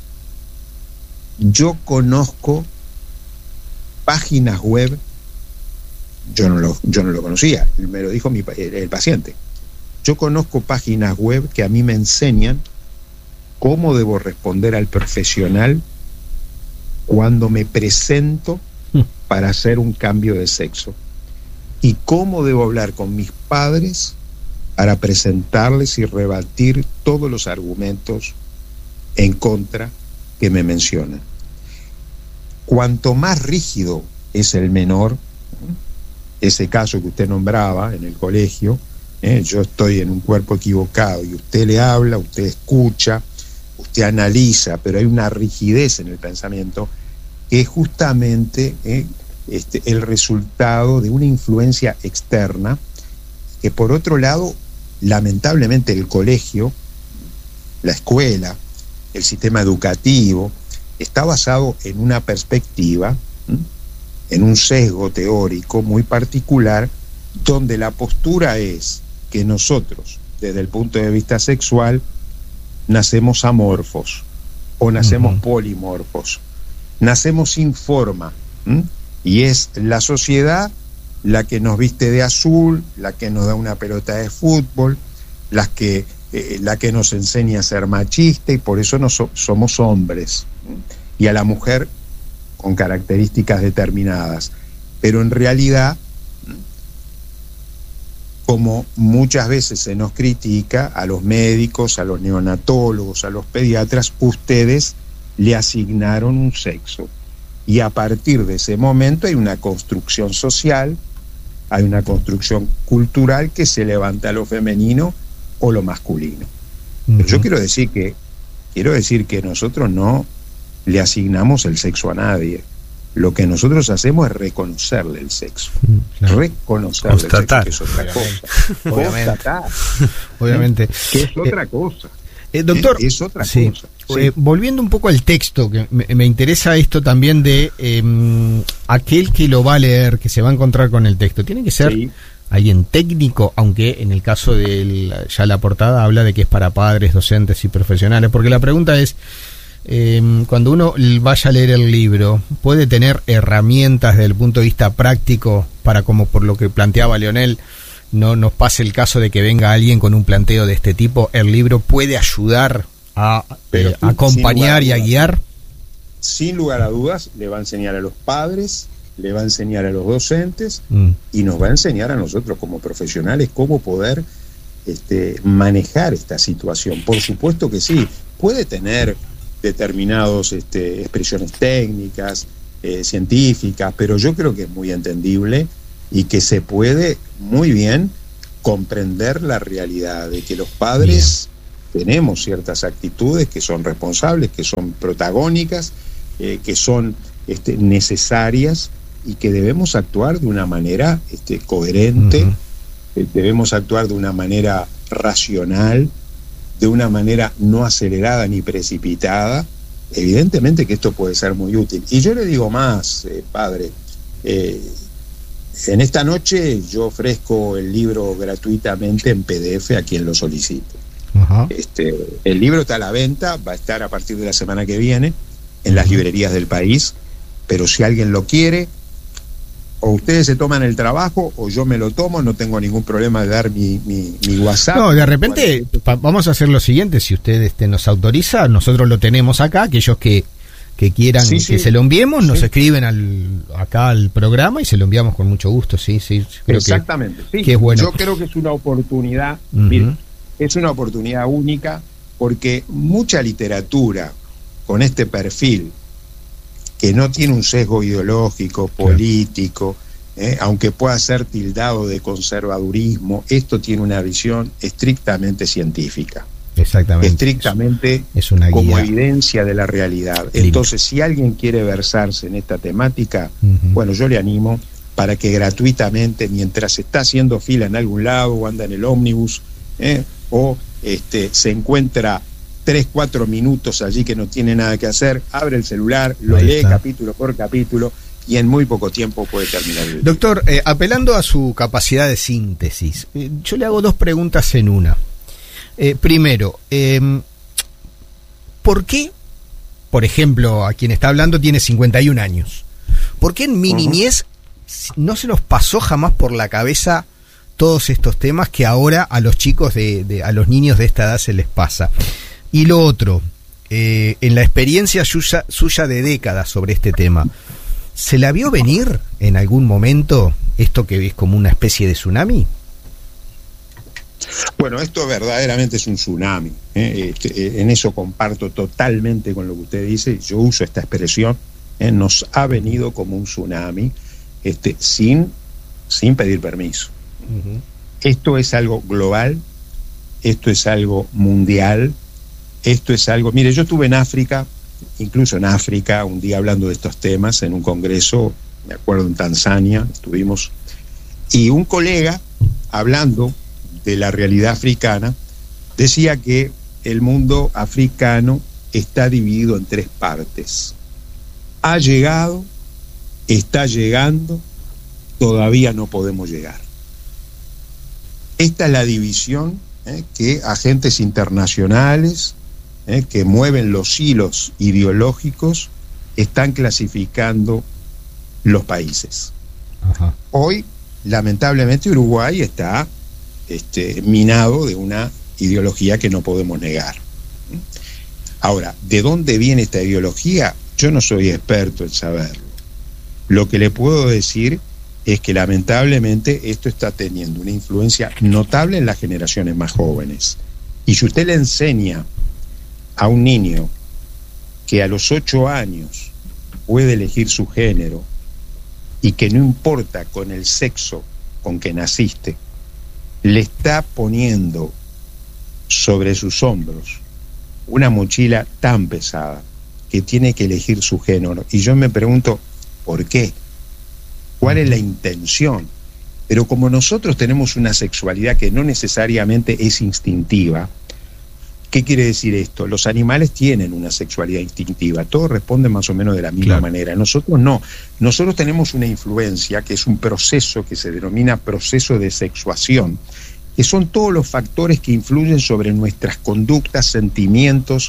Speaker 5: yo conozco páginas web, yo no lo, yo no lo conocía, me lo dijo mi, el, el paciente. Yo conozco páginas web que a mí me enseñan cómo debo responder al profesional cuando me presento para hacer un cambio de sexo, y cómo debo hablar con mis padres para presentarles y rebatir todos los argumentos en contra que me mencionan. Cuanto más rígido es el menor, ese caso que usted nombraba en el colegio, ¿eh? yo estoy en un cuerpo equivocado y usted le habla, usted escucha, usted analiza, pero hay una rigidez en el pensamiento que es justamente ¿eh? este, el resultado de una influencia externa que, por otro lado, lamentablemente el colegio, la escuela, el sistema educativo, está basado en una perspectiva, ¿m? en un sesgo teórico muy particular, donde la postura es que nosotros, desde el punto de vista sexual, nacemos amorfos o nacemos uh-huh. polimorfos, nacemos sin forma, ¿m? y es la sociedad la que nos viste de azul, la que nos da una pelota de fútbol, la que, eh, la que nos enseña a ser machista, y por eso no so- somos hombres, ¿m? y a la mujer con características determinadas. Pero en realidad, como muchas veces se nos critica a los médicos, a los neonatólogos, a los pediatras, ustedes le asignaron un sexo. Y a partir de ese momento hay una construcción social, hay una construcción cultural que se levanta lo femenino o lo masculino. Uh-huh. Pero yo quiero decir que, quiero decir que nosotros no le asignamos el sexo a nadie. Lo que nosotros hacemos es reconocerle el sexo. Claro. Reconocerle
Speaker 2: Constatar.
Speaker 5: el sexo, que es otra cosa.
Speaker 1: Obviamente.
Speaker 5: Constatar.
Speaker 1: Obviamente.
Speaker 5: Que es otra eh, cosa.
Speaker 1: Eh, doctor,
Speaker 5: es, es otra
Speaker 1: sí.
Speaker 5: cosa.
Speaker 1: Eh,
Speaker 5: Sí.
Speaker 1: Volviendo un poco al texto, que me, me interesa esto también de eh, aquel que lo va a leer, que se va a encontrar con el texto. Tiene que ser
Speaker 5: Sí.
Speaker 1: alguien técnico, aunque en el caso de ya la portada habla de que es para padres, docentes y profesionales, porque la pregunta es, eh, cuando uno vaya a leer el libro, ¿puede tener herramientas desde el punto de vista práctico para, como por lo que planteaba Leonel, no nos pase el caso de que venga alguien con un planteo de este tipo? ¿El libro puede ayudar a
Speaker 5: Pero,
Speaker 1: eh, acompañar y a guiar?
Speaker 5: Sin lugar a dudas, le va a enseñar a los padres, le va a enseñar a los docentes
Speaker 1: Mm.
Speaker 5: y nos va a enseñar a nosotros como profesionales cómo poder este, manejar esta situación. Por supuesto que sí, puede tener determinadas este, expresiones técnicas, eh, científicas, pero yo creo que es muy entendible y que se puede muy bien comprender la realidad de que los padres bien. tenemos ciertas actitudes que son responsables, que son protagónicas, eh, que son este, necesarias y que debemos actuar de una manera este, coherente, uh-huh. eh, debemos actuar de una manera racional, de una manera no acelerada ni precipitada. Evidentemente que esto puede ser muy útil. Y yo le digo más, eh, padre, eh, en esta noche yo ofrezco el libro gratuitamente en P D F a quien lo solicite. Uh-huh. Este, el libro está a la venta, va a estar a partir de la semana que viene en las librerías del país, pero si alguien lo quiere, o ustedes se toman el trabajo o yo me lo tomo, no tengo ningún problema de dar mi, mi, mi WhatsApp.
Speaker 1: No, de repente pa- vamos a hacer lo siguiente, si usted este, nos autoriza, nosotros lo tenemos acá, aquellos que, que quieran sí, que sí. se lo enviemos, nos sí. escriben al, acá al programa y se lo enviamos con mucho gusto, sí, sí. Creo
Speaker 5: Exactamente,
Speaker 1: que,
Speaker 5: sí.
Speaker 1: que es bueno.
Speaker 5: Yo creo que es una oportunidad, uh-huh. mire, es una oportunidad única, porque mucha literatura con este perfil, que no tiene un sesgo ideológico, político, eh, aunque pueda ser tildado de conservadurismo, esto tiene una visión estrictamente científica.
Speaker 1: Exactamente.
Speaker 5: Estrictamente
Speaker 1: es una
Speaker 5: como
Speaker 1: guía.
Speaker 5: evidencia de la realidad. Entonces, si alguien quiere versarse en esta temática, uh-huh. bueno, yo le animo para que gratuitamente, mientras está haciendo fila en algún lado, o anda en el ómnibus, eh, o este, se encuentra tres, cuatro minutos allí que no tiene nada que hacer, abre el celular, lo lee capítulo por capítulo y en muy poco tiempo puede terminar el
Speaker 1: Doctor, eh, apelando a su capacidad de síntesis, eh, yo le hago dos preguntas en una. Eh, primero, eh, ¿por qué, por ejemplo, a quien está hablando tiene cincuenta y un años? ¿Por qué en mi uh-huh. niñez no se nos pasó jamás por la cabeza todos estos temas que ahora a los chicos, de, de a los niños de esta edad se les pasa? Y lo otro, eh, en la experiencia suya, suya de décadas sobre este tema, ¿se la vio venir en algún momento esto que es como una especie de tsunami?
Speaker 5: Bueno, esto verdaderamente es un tsunami, ¿eh? Este, en eso comparto totalmente con lo que usted dice. Yo uso esta expresión, ¿eh? Nos ha venido como un tsunami, este, sin, sin pedir permiso. Uh-huh. Esto es algo global, esto es algo mundial. Esto es algo, mire, yo estuve en África, incluso en África, un día hablando de estos temas en un congreso, me acuerdo en Tanzania, estuvimos, y un colega hablando de la realidad africana, decía que el mundo africano está dividido en tres partes. Ha llegado, está llegando, todavía no podemos llegar. Esta es la división eh, que agentes internacionales eh, que mueven los hilos ideológicos están clasificando los países. Ajá. Hoy, lamentablemente, Uruguay está este, minado de una ideología que no podemos negar. Ahora, ¿de dónde viene esta ideología? Yo no soy experto en saberlo. Lo que le puedo decir es que lamentablemente esto está teniendo una influencia notable en las generaciones más jóvenes. Y si usted le enseña a un niño que a los ocho años puede elegir su género y que no importa con el sexo con que naciste, le está poniendo sobre sus hombros una mochila tan pesada que tiene que elegir su género. Y yo me pregunto, ¿por qué? ¿Cuál es la intención? Pero como nosotros tenemos una sexualidad que no necesariamente es instintiva, ¿qué quiere decir esto? Los animales tienen una sexualidad instintiva, todos responden más o menos de la misma claro. manera. Nosotros no. Nosotros tenemos una influencia que es un proceso que se denomina proceso de sexuación, que son todos los factores que influyen sobre nuestras conductas, sentimientos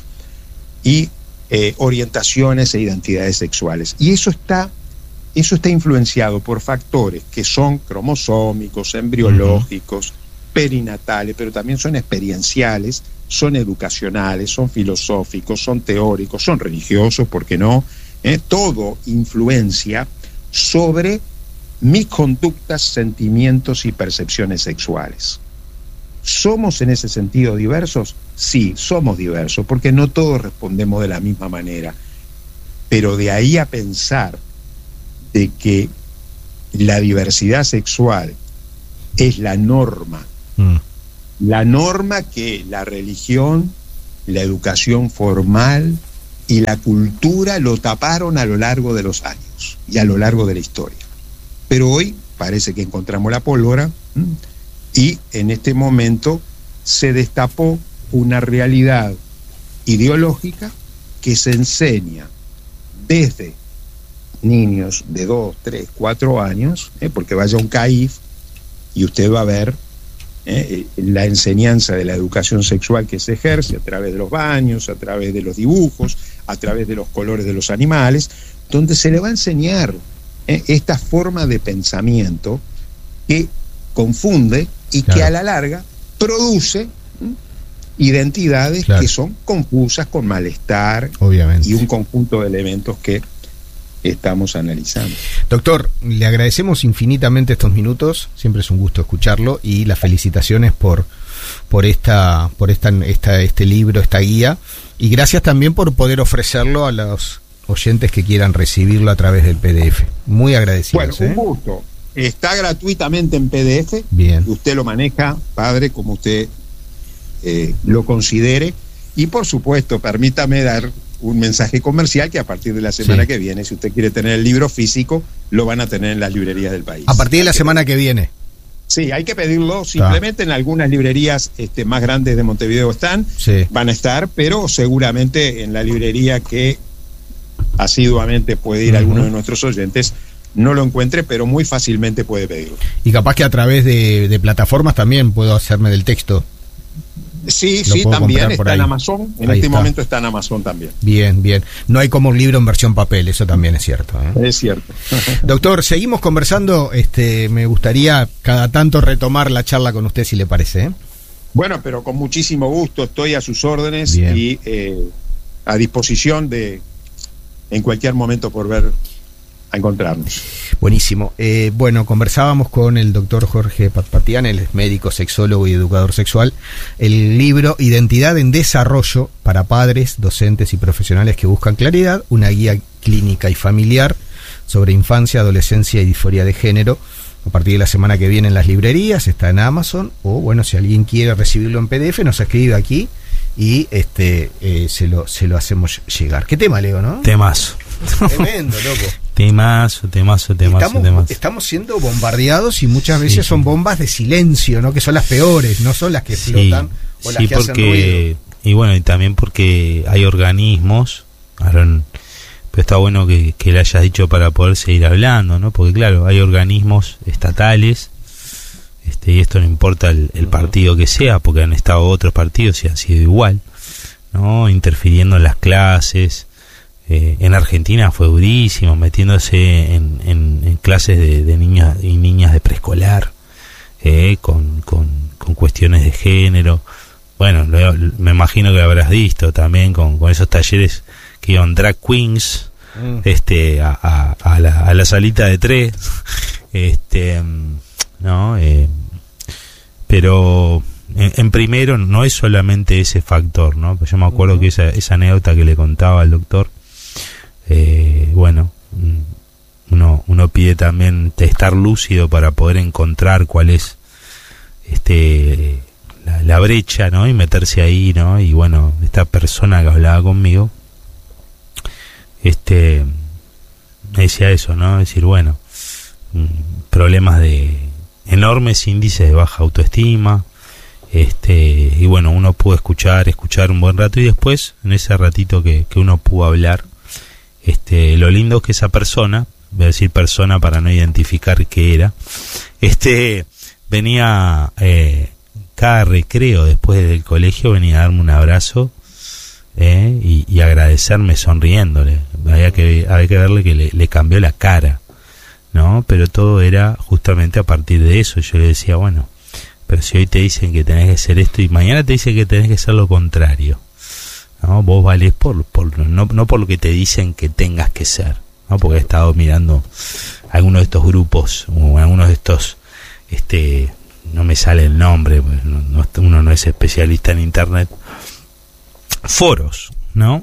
Speaker 5: y eh, orientaciones e identidades sexuales. Y eso está, eso está influenciado por factores que son cromosómicos, embriológicos, uh-huh. perinatales, pero también son experienciales, son educacionales, son filosóficos, son teóricos, son religiosos, ¿por qué no? ¿Eh? Todo influencia sobre mis conductas, sentimientos y percepciones sexuales. ¿Somos en ese sentido diversos? Sí, somos diversos, porque no todos respondemos de la misma manera. Pero de ahí a pensar de que la diversidad sexual es la norma, mm. la norma que la religión, la educación formal y la cultura lo taparon a lo largo de los años y a lo largo de la historia. Pero hoy parece que encontramos la pólvora, ¿m? Y en este momento se destapó una realidad ideológica que se enseña desde niños de dos, tres, cuatro años, ¿eh? porque vaya a un C A I F y usted va a ver ¿eh? la enseñanza de la educación sexual que se ejerce a través de los baños, a través de los dibujos, a través de los colores de los animales, donde se le va a enseñar ¿eh? esta forma de pensamiento que confunde y claro. que a la larga produce ¿eh? identidades claro. que son confusas, con malestar. Obviamente. Y un conjunto de elementos que estamos analizando.
Speaker 1: Doctor, le agradecemos infinitamente estos minutos, siempre es un gusto escucharlo, y las felicitaciones por por esta por esta, esta este libro, esta guía, y gracias también por poder ofrecerlo a los oyentes que quieran recibirlo a través del P D F. Muy agradecidos.
Speaker 5: Bueno,
Speaker 1: ¿eh?
Speaker 5: un gusto. Está gratuitamente en P D F.
Speaker 1: Bien.
Speaker 5: Usted lo maneja, padre, como usted eh, lo considere. Y por supuesto, permítame dar un mensaje comercial que a partir de la semana sí. que viene, si usted quiere tener el libro físico, lo van a tener en las librerías del país.
Speaker 1: A partir de la semana que viene.
Speaker 5: Sí, hay que pedirlo. Simplemente en algunas librerías este, más grandes de Montevideo están,
Speaker 1: sí.
Speaker 5: van a estar, pero seguramente en la librería que asiduamente puede ir uh-huh. alguno de nuestros oyentes no lo encuentre, pero muy fácilmente puede pedirlo.
Speaker 1: Y capaz que a través de, de plataformas también puedo hacerme del texto.
Speaker 5: Sí, sí, también está en Amazon. En
Speaker 1: ahí
Speaker 5: este
Speaker 1: está.
Speaker 5: momento está en Amazon también.
Speaker 1: Bien, bien. No hay como un libro en versión papel, eso también es cierto, ¿eh?
Speaker 5: Es cierto.
Speaker 1: Doctor, seguimos conversando. Este, me gustaría cada tanto retomar la charla con usted, si le parece, ¿eh?
Speaker 5: Bueno, pero con muchísimo gusto, estoy a sus órdenes
Speaker 1: bien.
Speaker 5: y eh, a disposición de en cualquier momento por ver a encontrarnos.
Speaker 1: Buenísimo. Eh, bueno, conversábamos con el doctor Jorge Patpatian, él es médico, sexólogo y educador sexual. El libro Identidad en Desarrollo para padres, docentes y profesionales que buscan claridad, una guía clínica y familiar sobre infancia, adolescencia y disforia de género. A partir de la semana que viene en las librerías, está en Amazon, o bueno, si alguien quiere recibirlo en P D F, nos escribe aquí y este eh, se lo se lo hacemos llegar. ¿Qué tema, Leo, no?
Speaker 2: Temazo.
Speaker 1: Tremendo, loco.
Speaker 2: Temazo, temazo, temazo,
Speaker 1: estamos,
Speaker 2: temazo.
Speaker 1: estamos siendo bombardeados y muchas veces
Speaker 2: Sí,
Speaker 1: son
Speaker 2: sí.
Speaker 1: bombas de silencio, ¿no? Que son las peores, no son las que explotan o las
Speaker 2: sí,
Speaker 1: que hacen ruido.
Speaker 2: porque y bueno, y también porque hay organismos, Aaron, pero está bueno que, que le hayas dicho para poder seguir hablando, ¿no? Porque claro, hay organismos estatales, este, y esto no importa el, el partido que sea, porque han estado otros partidos y han sido igual, ¿no? Interfiriendo en las clases. Eh, en Argentina fue durísimo, metiéndose en, en, en clases de, de niñas y niñas de preescolar, eh, con, con, con cuestiones de género. Bueno, lo, me imagino que lo habrás visto también con, con esos talleres que iban drag queens, mm. este, a, a, a, la, a la salita de tres, este, no, eh, pero en, en primero no es solamente ese factor, ¿no? Pues yo me acuerdo uh-huh. que esa, esa anécdota que le contaba al doctor, eh, bueno, uno, uno pide también estar lúcido para poder encontrar cuál es, este, La, la brecha, ¿no? Y meterse ahí, ¿no? Y bueno, esta persona que hablaba conmigo, este, me decía eso, ¿no? Es decir, bueno, problemas de enormes índices de baja autoestima, este, y bueno, uno pudo escuchar, escuchar un buen rato y después, en ese ratito que, que uno pudo hablar, este, lo lindo es que esa persona, voy a decir persona para no identificar qué era, este, venía, eh, cada recreo después del colegio venía a darme un abrazo eh, y, y agradecerme sonriéndole. Había que, había que verle que le, le cambió la cara, ¿no? Pero todo era justamente a partir de eso. Yo le decía, bueno, pero si hoy te dicen que tenés que hacer esto y mañana te dicen que tenés que hacer lo contrario, ¿no? Vos valés por, por no, no por lo que te dicen que tengas que ser, ¿no? Porque he estado mirando algunos de estos grupos o algunos de estos, este... no me sale el nombre, pues no, no, uno no es especialista en internet, foros, ¿no?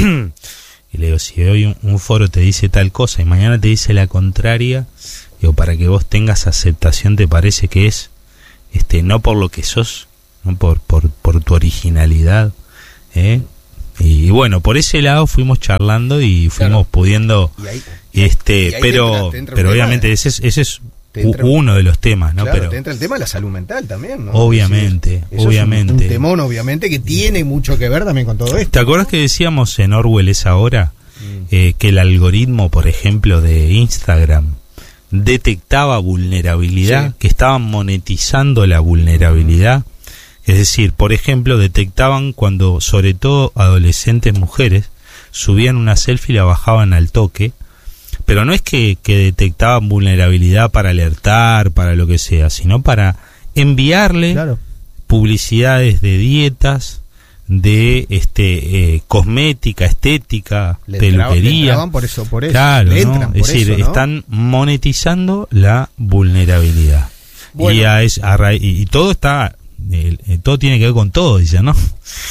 Speaker 2: Y le digo, si hoy un, un foro te dice tal cosa y mañana te dice la contraria, digo, para que vos tengas aceptación, te parece que es, este, no por lo que sos, no por, por, por tu originalidad, ¿eh? Y, y bueno, por ese lado fuimos charlando y fuimos claro. pudiendo, y ahí, este, y ahí pero, te entra, te entra pero obviamente ese es, ese es Entra, uno de los temas, ¿no?
Speaker 1: Claro,
Speaker 2: pero
Speaker 1: te entra el tema de la salud mental también, ¿no?
Speaker 2: Obviamente,
Speaker 1: sí,
Speaker 2: obviamente.
Speaker 1: Es un, un temón, obviamente, que tiene mucho que ver también con todo esto.
Speaker 2: ¿Te acuerdas que decíamos en Orwell esa hora mm. eh, que el algoritmo, por ejemplo, de Instagram detectaba vulnerabilidad, sí. que estaban monetizando la vulnerabilidad? Es decir, por ejemplo, detectaban cuando, sobre todo adolescentes mujeres, subían una selfie y la bajaban al toque. Pero no es que, que detectaban vulnerabilidad para alertar, para lo que sea, sino para enviarle claro. publicidades de dietas, de este eh, cosmética, estética, le peluquería.
Speaker 1: Le por eso, por eso.
Speaker 2: Claro,
Speaker 1: le
Speaker 2: ¿no?
Speaker 1: entran
Speaker 2: Es
Speaker 1: por
Speaker 2: decir,
Speaker 1: eso, ¿no?
Speaker 2: están monetizando la vulnerabilidad. Bueno. Y, a es, a ra- y, y todo está, eh, eh, todo tiene que ver con todo, dice, ¿no?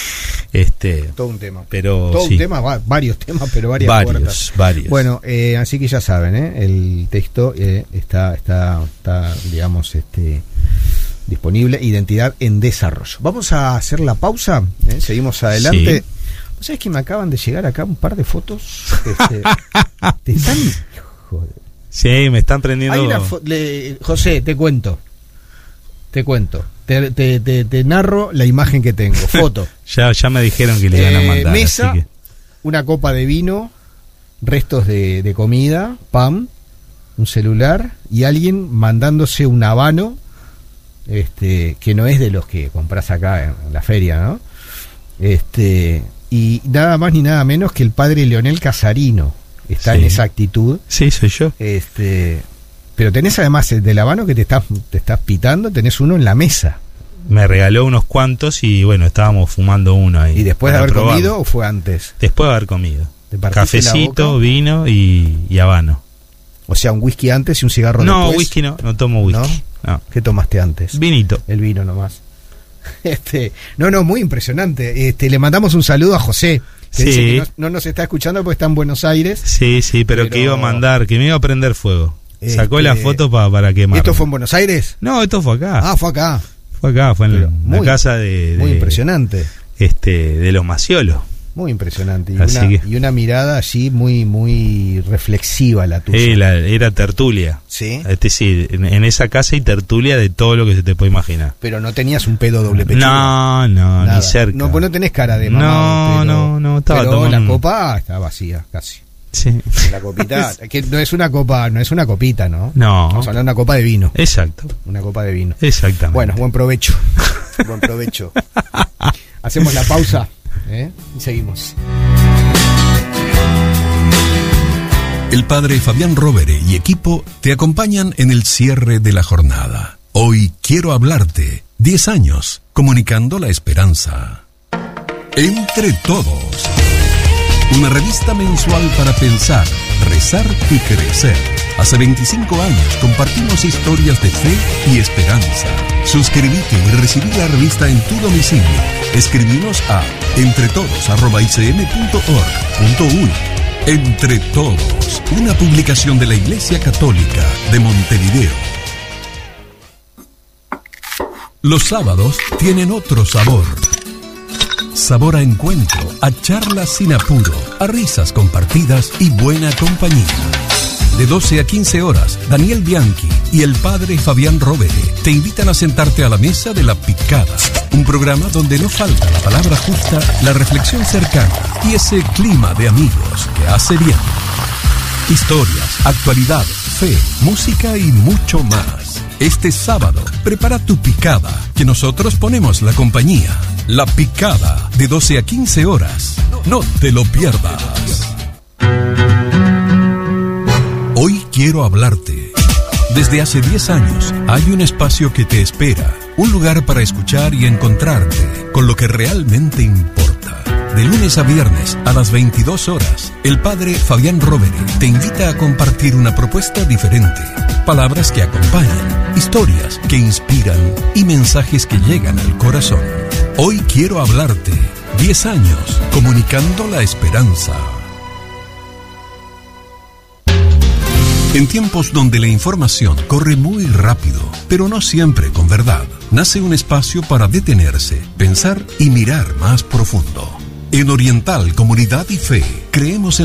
Speaker 2: Este,
Speaker 1: todo un tema,
Speaker 2: pero
Speaker 1: todo
Speaker 2: sí.
Speaker 1: un tema, va, varios temas, pero varias
Speaker 2: varios,
Speaker 1: puertas.
Speaker 2: varios.
Speaker 1: Bueno, eh, así que ya saben, ¿eh? El texto eh, está, está, está, digamos, este, disponible. Identidad en desarrollo. Vamos a hacer la pausa. ¿eh? Seguimos adelante. Sí. ¿Sabes que me acaban de llegar acá un par de fotos? Este, te están, joder.
Speaker 2: Sí, me están prendiendo.
Speaker 1: Hay una fo- le, José, te cuento. Te cuento. Te, te, te, te narro la imagen que tengo. Foto.
Speaker 2: ya, ya me dijeron que le iban a mandar.
Speaker 1: Eh, mesa,
Speaker 2: así que...
Speaker 1: una copa de vino, restos de, de comida, pan, un celular y alguien mandándose un habano, este, que no es de los que compras acá en, en la feria, ¿no? Este, y nada más ni nada menos que el padre Leonel Casarino está sí. en esa actitud.
Speaker 2: Sí, soy yo.
Speaker 1: Este, pero tenés además el del habano que te estás, te estás pitando, tenés uno en la mesa.
Speaker 2: Me regaló unos cuantos y bueno, estábamos fumando uno ahí.
Speaker 1: ¿Y después de haber
Speaker 2: probarlo. comido
Speaker 1: o fue antes?
Speaker 2: Después de haber comido. Cafecito, vino y, y habano.
Speaker 1: O sea, un whisky antes y un cigarro
Speaker 2: no,
Speaker 1: después. No,
Speaker 2: whisky no, no tomo whisky.
Speaker 1: ¿No?
Speaker 2: No.
Speaker 1: ¿Qué tomaste antes?
Speaker 2: Vinito.
Speaker 1: El vino nomás. Este, no, no, muy impresionante. Este, le mandamos un saludo a José, que
Speaker 2: sí.
Speaker 1: dice que no, no nos está escuchando porque está en Buenos Aires.
Speaker 2: Sí, sí, pero, pero... que iba a mandar, que me iba a prender fuego. Este... Sacó la foto pa, para quemar.
Speaker 1: ¿Esto fue en Buenos Aires?
Speaker 2: No, esto fue acá.
Speaker 1: Ah, fue acá.
Speaker 2: Fue acá, fue en
Speaker 1: pero
Speaker 2: la
Speaker 1: muy,
Speaker 2: casa de, de...
Speaker 1: Muy impresionante.
Speaker 2: Este, de los Maciolo.
Speaker 1: Muy impresionante. Y,
Speaker 2: Así
Speaker 1: una,
Speaker 2: que-
Speaker 1: y una mirada allí muy muy reflexiva la tuya.
Speaker 2: Eh, la- era tertulia.
Speaker 1: Sí.
Speaker 2: Este, sí, en, en esa casa hay tertulia de todo lo que se te puede imaginar.
Speaker 1: Pero no tenías un pedo doble pechuga.
Speaker 2: No, no,
Speaker 1: Nada.
Speaker 2: ni cerca.
Speaker 1: No, pues no tenés cara de mamado.
Speaker 2: No,
Speaker 1: pero,
Speaker 2: no, no, estaba
Speaker 1: pero
Speaker 2: tomando
Speaker 1: la
Speaker 2: un-
Speaker 1: copa está vacía, casi.
Speaker 2: Sí.
Speaker 1: La copita, que no es una copa, no es una copita, ¿no?
Speaker 2: No.
Speaker 1: Vamos a hablar de una copa de vino.
Speaker 2: Exacto.
Speaker 1: Una copa de vino.
Speaker 2: Exactamente.
Speaker 1: Bueno, buen provecho. Buen provecho. Hacemos la pausa, ¿eh? Y seguimos.
Speaker 4: El padre Fabián Rovere y equipo te acompañan en el cierre de la jornada. Hoy quiero hablarte. diez años, comunicando la esperanza. Entre todos. Una revista mensual para pensar, rezar y crecer. Hace veinticinco años compartimos historias de fe y esperanza. Suscríbete y recibí la revista en tu domicilio. Escribinos a entretodos arroba i c m punto org punto u y. Entre Todos, una publicación de la Iglesia Católica de Montevideo. Los sábados tienen otro sabor. Sabor a encuentro, a charlas sin apuro, a risas compartidas y buena compañía. De doce a quince horas, Daniel Bianchi y el padre Fabián Rovere te invitan a sentarte a la mesa de La Picada, un programa donde no falta la palabra justa, la reflexión cercana y ese clima de amigos que hace bien. Historias, actualidad, fe, música y mucho más. Este sábado, prepara tu picada, que nosotros ponemos la compañía. La Picada, de doce a quince horas. No te lo pierdas. Hoy quiero hablarte. Desde hace diez años hay un espacio que te espera, un lugar para escuchar y encontrarte con lo que realmente importa. De lunes a viernes a las veintidós horas, el padre Fabián Rovere te invita a compartir una propuesta diferente. Palabras que acompañan, historias que inspiran y mensajes que llegan al corazón. Hoy quiero hablarte. diez años comunicando la esperanza. En tiempos donde la información corre muy rápido, pero no siempre con verdad, nace un espacio para detenerse, pensar y mirar más profundo. En Oriental Comunidad y Fe, creemos en